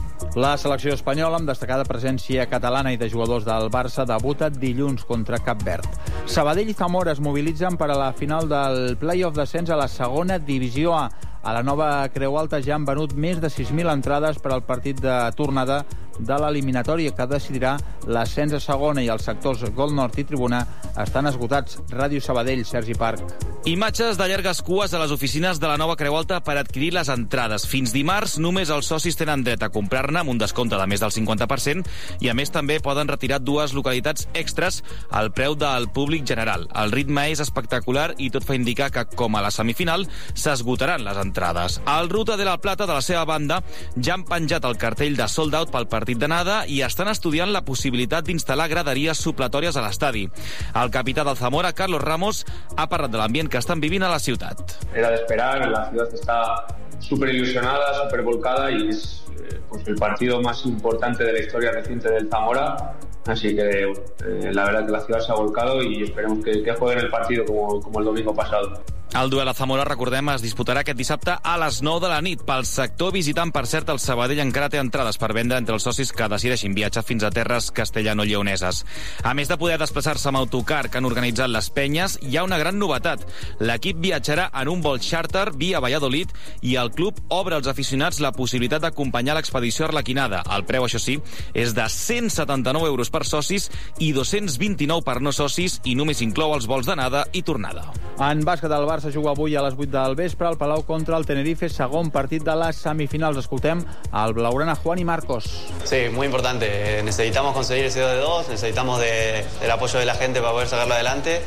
La selecció espanyola, amb destacada presència catalana i de jugadors del Barça, debuta dilluns contra Cap Verd. Sabadell i Zamora es mobilitzen per a la final del play-off d'ascens a la segona divisió A. A la nova Creu Alta ja han venut més de sis mil entrades per al partit de tornada de l'eliminatòria que decidirà l'ascens a segona, i els sectors Gol Nord i Tribuna estan esgotats. Ràdio Sabadell, Sergi Parc. Imatges de llargues cues a les oficines de la nova Creu Alta per adquirir les entrades. Fins dimarts només els socis tenen dret a comprar-ne amb un descompte de més del cinquanta per cent i a més també poden retirar dues localitats extres al preu del públic general. El ritme és espectacular i tot fa indicar que, com a la semifinal, s'esgotaran les entrades. El Ruta de la Plata, de la seva banda, ja han penjat el cartell de sold out pel partit d'anada i estan estudiant la possibilitat d'instal·lar graderies supletòries a l'estadi. El capità del Zamora, Carlos Ramos, ha parlat de l'ambient que estan vivint a la ciutat. Era de esperar, la ciudad está súper ilusionada, súper volcada y es eh, pues el partido más importante de la historia reciente del Zamora. Así que eh, la verdad que la ciudad se ha volcado y esperemos que, que jueguen el partido como, como el domingo pasado. El duel a Zamora, recordem, es disputarà aquest dissabte a les nou de la nit. Pel sector visitant, per cert, el Sabadell encara té entrades per vendre entre els socis que decideixin viatjar fins a terres castellano-lleoneses. A més de poder desplaçar-se amb autocar que han organitzat les penyes, hi ha una gran novetat. L'equip viatjarà en un vol charter via Valladolid i el club obre als aficionats la possibilitat d'acompanyar l'expedició arlequinada. El preu, això sí, és de cent setanta-nou euros per socis i dos-cents vint-i-nou per no socis i només inclou els vols d'anada i tornada. En bàsquet, el Barça juga avui a les vuit del vespre al Palau contra el Tenerife, segon partit de les semifinals. Escoltem al blaugrana Juan y Marcos. Sí, muy importante. Necesitamos conseguir ese dos de dos, necesitamos de, del apoyo de la gente para poder sacarlo adelante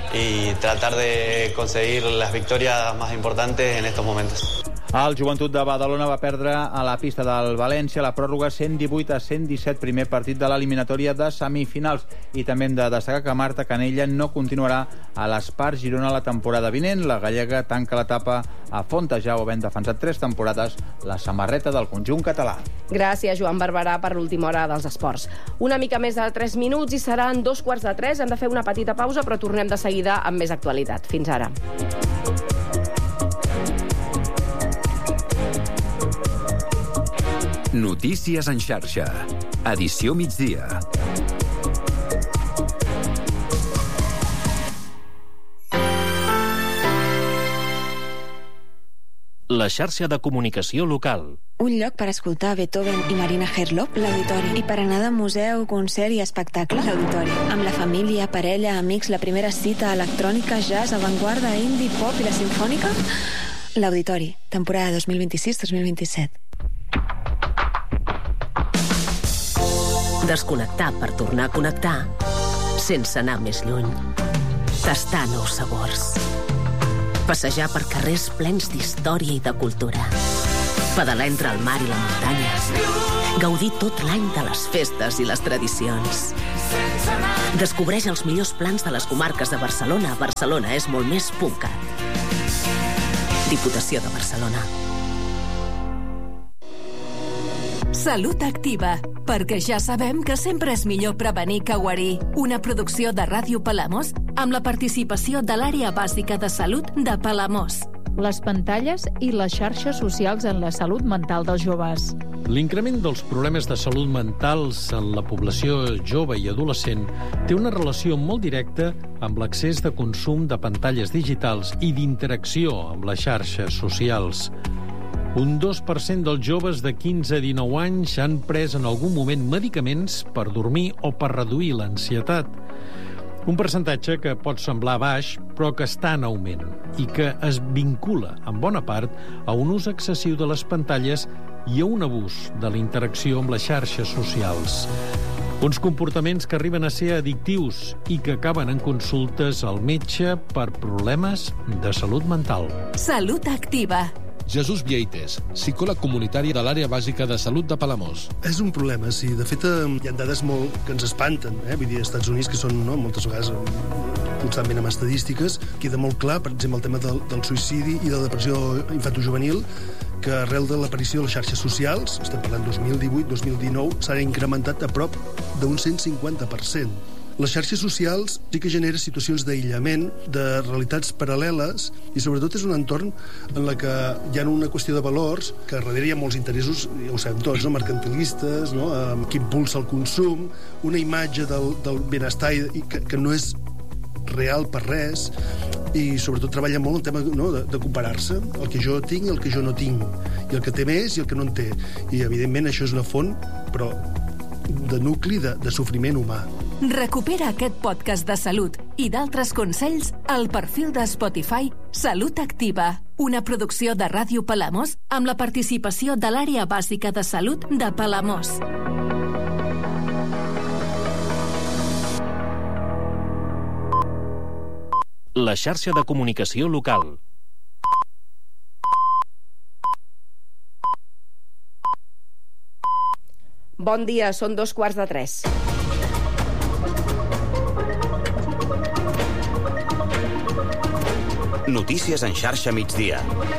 y tratar de conseguir las victorias más importantes en estos momentos. El Joventut de Badalona va perdre a la pista del València la pròrroga cent divuit a cent disset, primer partit de l'eliminatòria de semifinals. I també hem de destacar que Marta Canella no continuarà a l'Espart Girona la temporada vinent. La gallega tanca l'etapa a Fontejau, havent defensat tres temporades la samarreta del conjunt català. Gràcies, Joan Barberà, per l'última hora dels esports. Una mica més de tres minuts i seran dos quarts de tres. Hem de fer una petita pausa, però tornem de seguida amb més actualitat. Fins ara. Notícies en xarxa. Edició migdia. La xarxa de comunicació local. Un lloc per escoltar Beethoven i Marina Herlop, l'Auditori. I per anar de museu, concert i espectacle, l'Auditori. Amb la família, parella, amics, la primera cita, electrònica, jazz, avantguarda, indie, pop i la simfònica, l'Auditori. Temporada dos mil vint-i-sis dos mil vint-i-set. Desconnectar per tornar a connectar sense anar més lluny. Tastar nous sabors. Passejar per carrers plens d'història i de cultura. Pedalar entre el mar i la muntanya. Gaudir tot l'any de les festes i les tradicions. Descobreix els millors plans de les comarques de Barcelona a Barcelona és molt més punt cat. Diputació de Barcelona. Salut Activa, perquè ja sabem que sempre és millor prevenir que guarir. Una producció de Ràdio Palamós amb la participació de l'Àrea Bàsica de Salut de Palamós. Les pantalles i les xarxes socials en la salut mental dels joves. L'increment dels problemes de salut mentals en la població jove i adolescent té una relació molt directa amb l'accés de consum de pantalles digitals i d'interacció amb les xarxes socials. Un dos per cent dels joves de quinze a dinou anys han pres en algun moment medicaments per dormir o per reduir l'ansietat. Un percentatge que pot semblar baix, però que està en augment i que es vincula, en bona part, a un ús excessiu de les pantalles i a un abús de la interacció amb les xarxes socials. Uns comportaments que arriben a ser addictius i que acaben en consultes al metge per problemes de salut mental. Salut Activa. Jesús Vieites, psicòleg comunitari de l'Àrea Bàsica de Salut de Palamós. És un problema, sí. De fet, hi ha dades molt que ens espanten. Eh? Vull dir, als Estats Units, que són no, moltes vegades constantment amb estadístiques, queda molt clar, per exemple, el tema del, del suïcidi i de la depressió infantojuvenil, que arrel de l'aparició de les xarxes socials, estem parlant dos mil divuit dos mil dinou, s'ha incrementat a prop d'un cent cinquanta per cent. Les xarxes socials sí que generen situacions d'aïllament, de realitats paral·leles, i sobretot és un entorn en la que hi ha una qüestió de valors, que darrere hi ha molts interessos, ja ho sabem tots, no? Mercantilistes, no? Eh, que impulsa el consum, una imatge del, del benestar i que, que no és real per res, i sobretot treballa molt el tema no? de, de comparar-se, el que jo tinc i el que jo no tinc, i el que té més i el que no en té. I evidentment això és una font, però de nucli de, de sofriment humà. Recupera aquest podcast de salut i d'altres consells al perfil de Spotify Salut Activa, una producció de Ràdio Palamós amb la participació de l'Àrea Bàsica de Salut de Palamós. La xarxa de comunicació local. Bon dia, són dos quarts de tres. Notícies en xarxa migdia.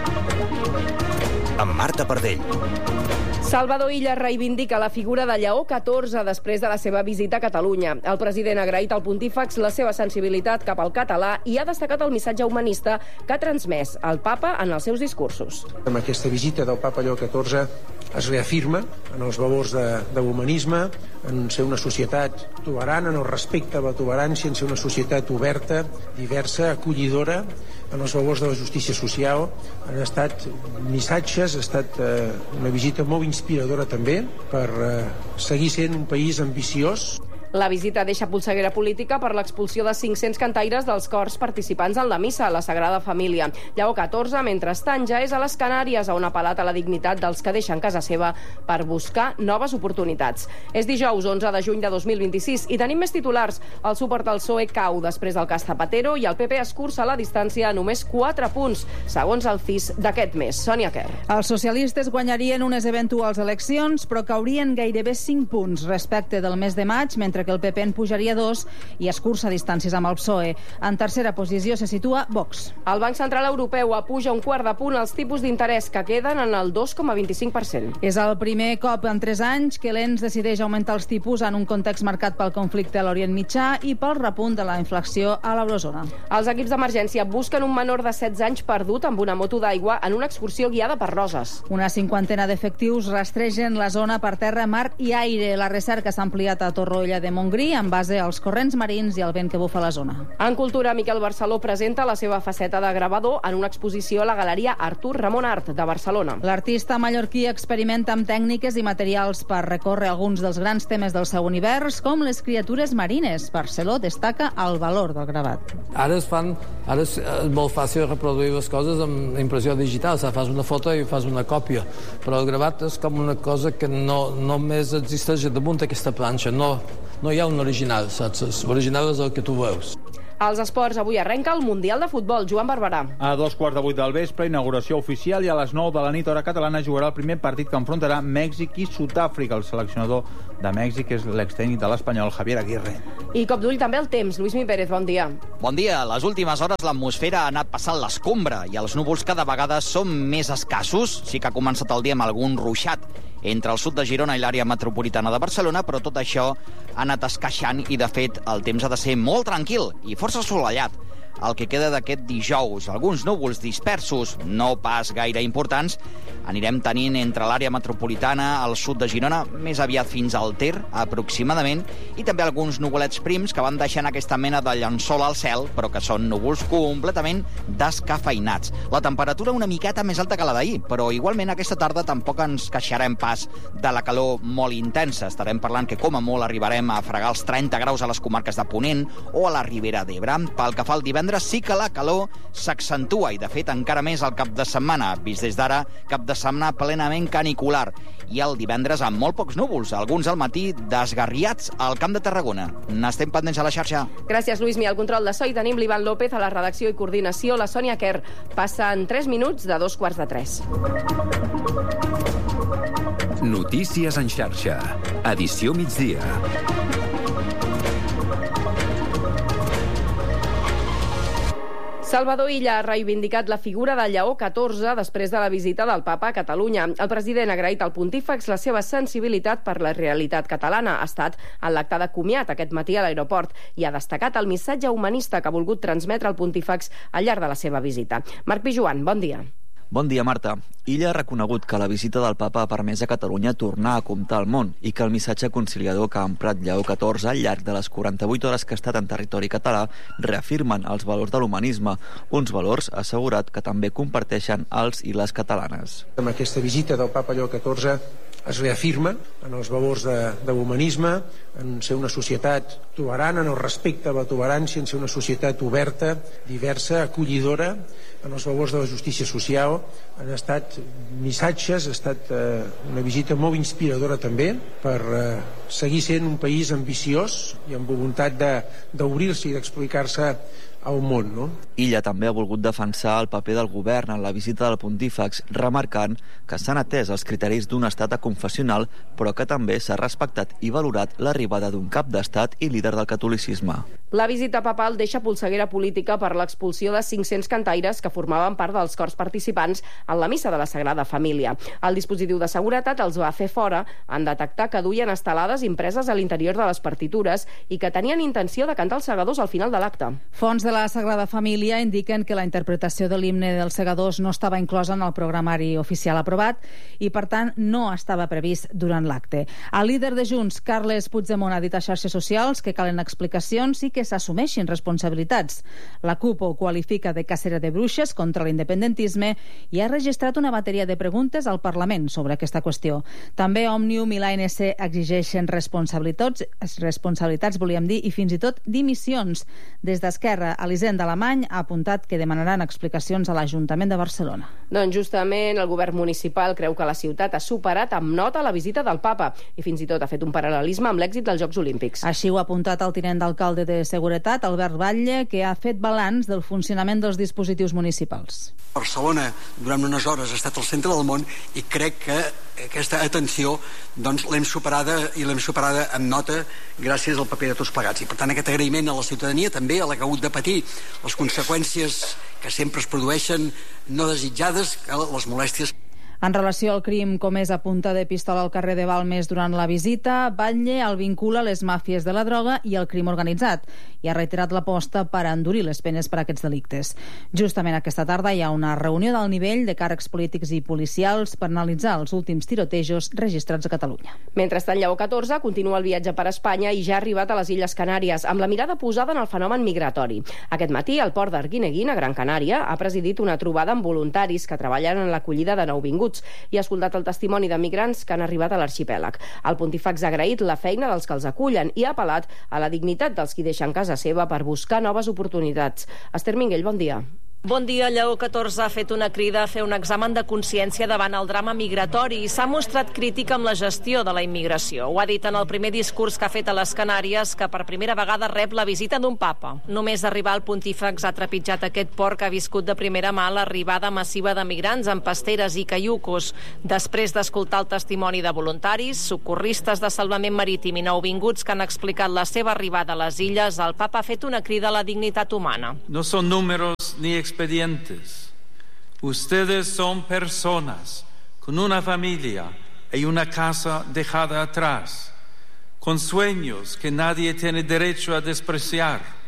Amb Marta Pardell. Salvador Illa reivindica la figura de Lleó catorze després de la seva visita a Catalunya. El president ha agraït al pontífex la seva sensibilitat cap al català i ha destacat el missatge humanista que ha transmès el papa en els seus discursos. Amb aquesta visita del papa Lleó catorze es reafirma en els valors de, de l'humanisme, en ser una societat tolerant, en el respecte a la tolerància, en ser una societat oberta, diversa, acollidora, en els valors de la justícia social. Han estat missatges, ha estat eh, una visita molt inspiradora també per eh, seguir sent un país ambiciós. La visita deixa polseguera política per l'expulsió de cinc-cents cantaires dels cors participants en la missa a la Sagrada Família. Lleó catorze, mentrestant, ja és a les Canàries, on ha apel·lat a la dignitat dels que deixen casa seva per buscar noves oportunitats. És dijous onze de juny de dos mil vint-i-sis i tenim més titulars. El suport al P S O E cau després del cas Zapatero i el P P escurça la distància a només quatre punts, segons el C I S d'aquest mes. Sònia Quer. Els socialistes guanyarien unes eventuals eleccions, però caurien gairebé cinc punts respecte del mes de maig, mentre que el P P en pujaria dos i escurça distàncies amb el P S O E. En tercera posició se situa Vox. El Banc Central Europeu apuja un quart de punt els tipus d'interès, que queden en el dos coma vint-i-cinc per cent. És el primer cop en tres anys que l'E N S decideix augmentar els tipus en un context marcat pel conflicte a l'Orient Mitjà i pel repunt de la inflació a l'eurozona. Els equips d'emergència busquen un menor de setze anys perdut amb una moto d'aigua en una excursió guiada per Roses. Una cinquantena d'efectius rastregen la zona per terra, mar i aire. La recerca s'ha ampliat a Torroella de de Montgrí en base als corrents marins i al vent que bufa a la zona. En cultura, Miquel Barceló presenta la seva faceta de gravador en una exposició a la Galeria Artur Ramon Art de Barcelona. L'artista mallorquí experimenta amb tècniques i materials per recórrer alguns dels grans temes del seu univers, com les criatures marines. Barceló destaca el valor del gravat. Ara es fan, ara és molt fàcil reproduir les coses amb impressió digital, o sigui, fas una foto i fas una còpia, però el gravat és com una cosa que no només existeix damunt d'aquesta planxa, no, no hi ha un original, saps? L'original és el que tu veus. Als esports, avui arrenca el Mundial de Futbol. Joan Barberà. A dos quarts de vuit del vespre, inauguració oficial, i a les nou de la nit, hora catalana, jugarà el primer partit que enfrontarà Mèxic i Sud-àfrica. El seleccionador de Mèxic és l'extècnic de l'Espanyol, Javier Aguirre. I cop d'ull també el temps. Lluís Mi Pérez, bon dia. Bon dia. A les últimes hores l'atmosfera ha anat passant l'escombra i els núvols cada vegada són més escassos. Sí que ha començat el dia amb algun ruixat entre el sud de Girona i l'àrea metropolitana de Barcelona, però tot això ha anat esqueixant i, de fet, el temps ha de ser molt tranquil i força assolellat. El que queda d'aquest dijous, alguns núvols dispersos, no pas gaire importants, anirem tenint entre l'àrea metropolitana, al sud de Girona, més aviat fins al Ter, aproximadament, i també alguns nuvolets prims que van deixant aquesta mena de llençol al cel, però que són núvols completament descafeinats. La temperatura una miqueta més alta que la d'ahir, però igualment aquesta tarda tampoc ens queixarem pas de la calor molt intensa. Estarem parlant que com a molt arribarem a fregar els trenta graus a les comarques de Ponent o a la Ribera d'Ebre. Pel que fa al divendres, sí que la calor s'accentua i, de fet, encara més el cap de setmana. Vist des d'ara, cap de setmana plenament canicular. I el divendres amb molt pocs núvols, alguns al matí desgarriats al Camp de Tarragona. N'estem pendents a la xarxa. Gràcies, Lluís Mi. Al control de so hi tenim l'Ivan López, a la redacció i coordinació la Sònia Kerr. Passen tres minuts de dos quarts de tres. Notícies en xarxa. Edició migdia. Salvador Illa ha reivindicat la figura del Lleó catorze després de la visita del papa a Catalunya. El president ha agraït al pontífex la seva sensibilitat per la realitat catalana. Ha estat en l'acte de comiat aquest matí a l'aeroport i ha destacat el missatge humanista que ha volgut transmetre el pontífex al llarg de la seva visita. Marc Pijuan, bon dia. Bon dia, Marta. Illa ha reconegut que la visita del papa ha permès a Catalunya tornar a comptar al món i que el missatge conciliador que ha emprat Lleó catorze al llarg de les quaranta-vuit hores que ha estat en territori català reafirmen els valors de l'humanisme, uns valors, ha assegurat, que també comparteixen els i les catalanes. Amb aquesta visita del papa Lleó catorze es reafirma en els valors de, de l'humanisme, en ser una societat tolerant, en el respecte a la tolerància, en ser una societat oberta, diversa, acollidora, en els valors de la justícia social. Han estat missatges, ha estat eh, una visita molt inspiradora també per eh, seguir sent un país ambiciós i amb voluntat de, d'obrir-se i d'explicar-se al món, no? Illa també ha volgut defensar el paper del govern en la visita del pontífex, remarcant que s'han atès els criteris d'un estat aconfessional, però que també s'ha respectat i valorat l'arribada d'un cap d'estat i líder del catolicisme. La visita papal deixa polseguera política per l'expulsió de cinc-cents cantaires que formaven part dels cors participants en la missa de la Sagrada Família. El dispositiu de seguretat els va fer fora en detectar que duien estelades impreses a l'interior de les partitures i que tenien intenció de cantar els segadors al final de l'acte. Fons de la Sagrada Família indiquen que la interpretació de l'himne dels segadors no estava inclosa en el programari oficial aprovat i, per tant, no estava previst durant l'acte. El líder de Junts, Carles Puigdemont, ha dit a xarxes socials que calen explicacions i que s'assumeixin responsabilitats. La CUP ho qualifica de cacera de bruixes contra l'independentisme i ha registrat una bateria de preguntes al Parlament sobre aquesta qüestió. També Òmnium i l'A N C exigeixen responsabilitats, responsabilitats volíem dir, i fins i tot dimissions. Des d'Esquerra, Elisenda Alemany ha apuntat que demanaran explicacions a l'Ajuntament de Barcelona. Doncs justament el govern municipal creu que la ciutat ha superat amb nota la visita del papa i fins i tot ha fet un paral·lelisme amb l'èxit dels Jocs Olímpics. Així ho ha apuntat el tinent d'alcalde de Seguretat, Albert Batlle, que ha fet balanç del funcionament dels dispositius municipals. Barcelona durant unes hores ha estat al centre del món i crec que aquesta atenció doncs, l'hem superada i l'hem superada amb nota gràcies al paper de tots plegats. I per tant aquest agraïment a la ciutadania, també a la que ha hagut de patir les conseqüències que sempre es produeixen no desitjades, les molèsties. En relació al crim comès a punta de pistola al carrer de Balmes durant la visita, Batlle el vincula a les màfies de la droga i al crim organitzat i ha reiterat l'aposta per endurir les penes per a aquests delictes. Justament aquesta tarda hi ha una reunió d'alt nivell de càrrecs polítics i policials per analitzar els últims tirotejos registrats a Catalunya. Mentrestant, Lleó catorze continua el viatge per Espanya i ja ha arribat a les Illes Canàries, amb la mirada posada en el fenomen migratori. Aquest matí, el port d'Arguineguín, a Gran Canària, ha presidit una trobada amb voluntaris que treballen en l'acollida de nouvinguts i ha escoltat el testimoni de migrants que han arribat a l'arxipèlag. El pontífex ha agraït la feina dels que els acullen i ha apel·lat a la dignitat dels qui deixen casa seva per buscar noves oportunitats. Esther Minguell, bon dia. Bon dia. Lleó catorze ha fet una crida a fer un examen de consciència davant el drama migratori i s'ha mostrat crític amb la gestió de la immigració. Ho ha dit en el primer discurs que ha fet a les Canàries, que per primera vegada rep la visita d'un papa. Només arribar al pontífex ha trepitjat aquest port que ha viscut de primera mà l'arribada massiva de migrants amb pasteres i caiucos. Després d'escoltar el testimoni de voluntaris, socorristes de salvament marítim i nouvinguts que han explicat la seva arribada a les illes, el papa ha fet una crida a la dignitat humana. No són números ni expedientes. Ustedes son personas con una familia y una casa dejada atrás, con sueños que nadie tiene derecho a despreciar.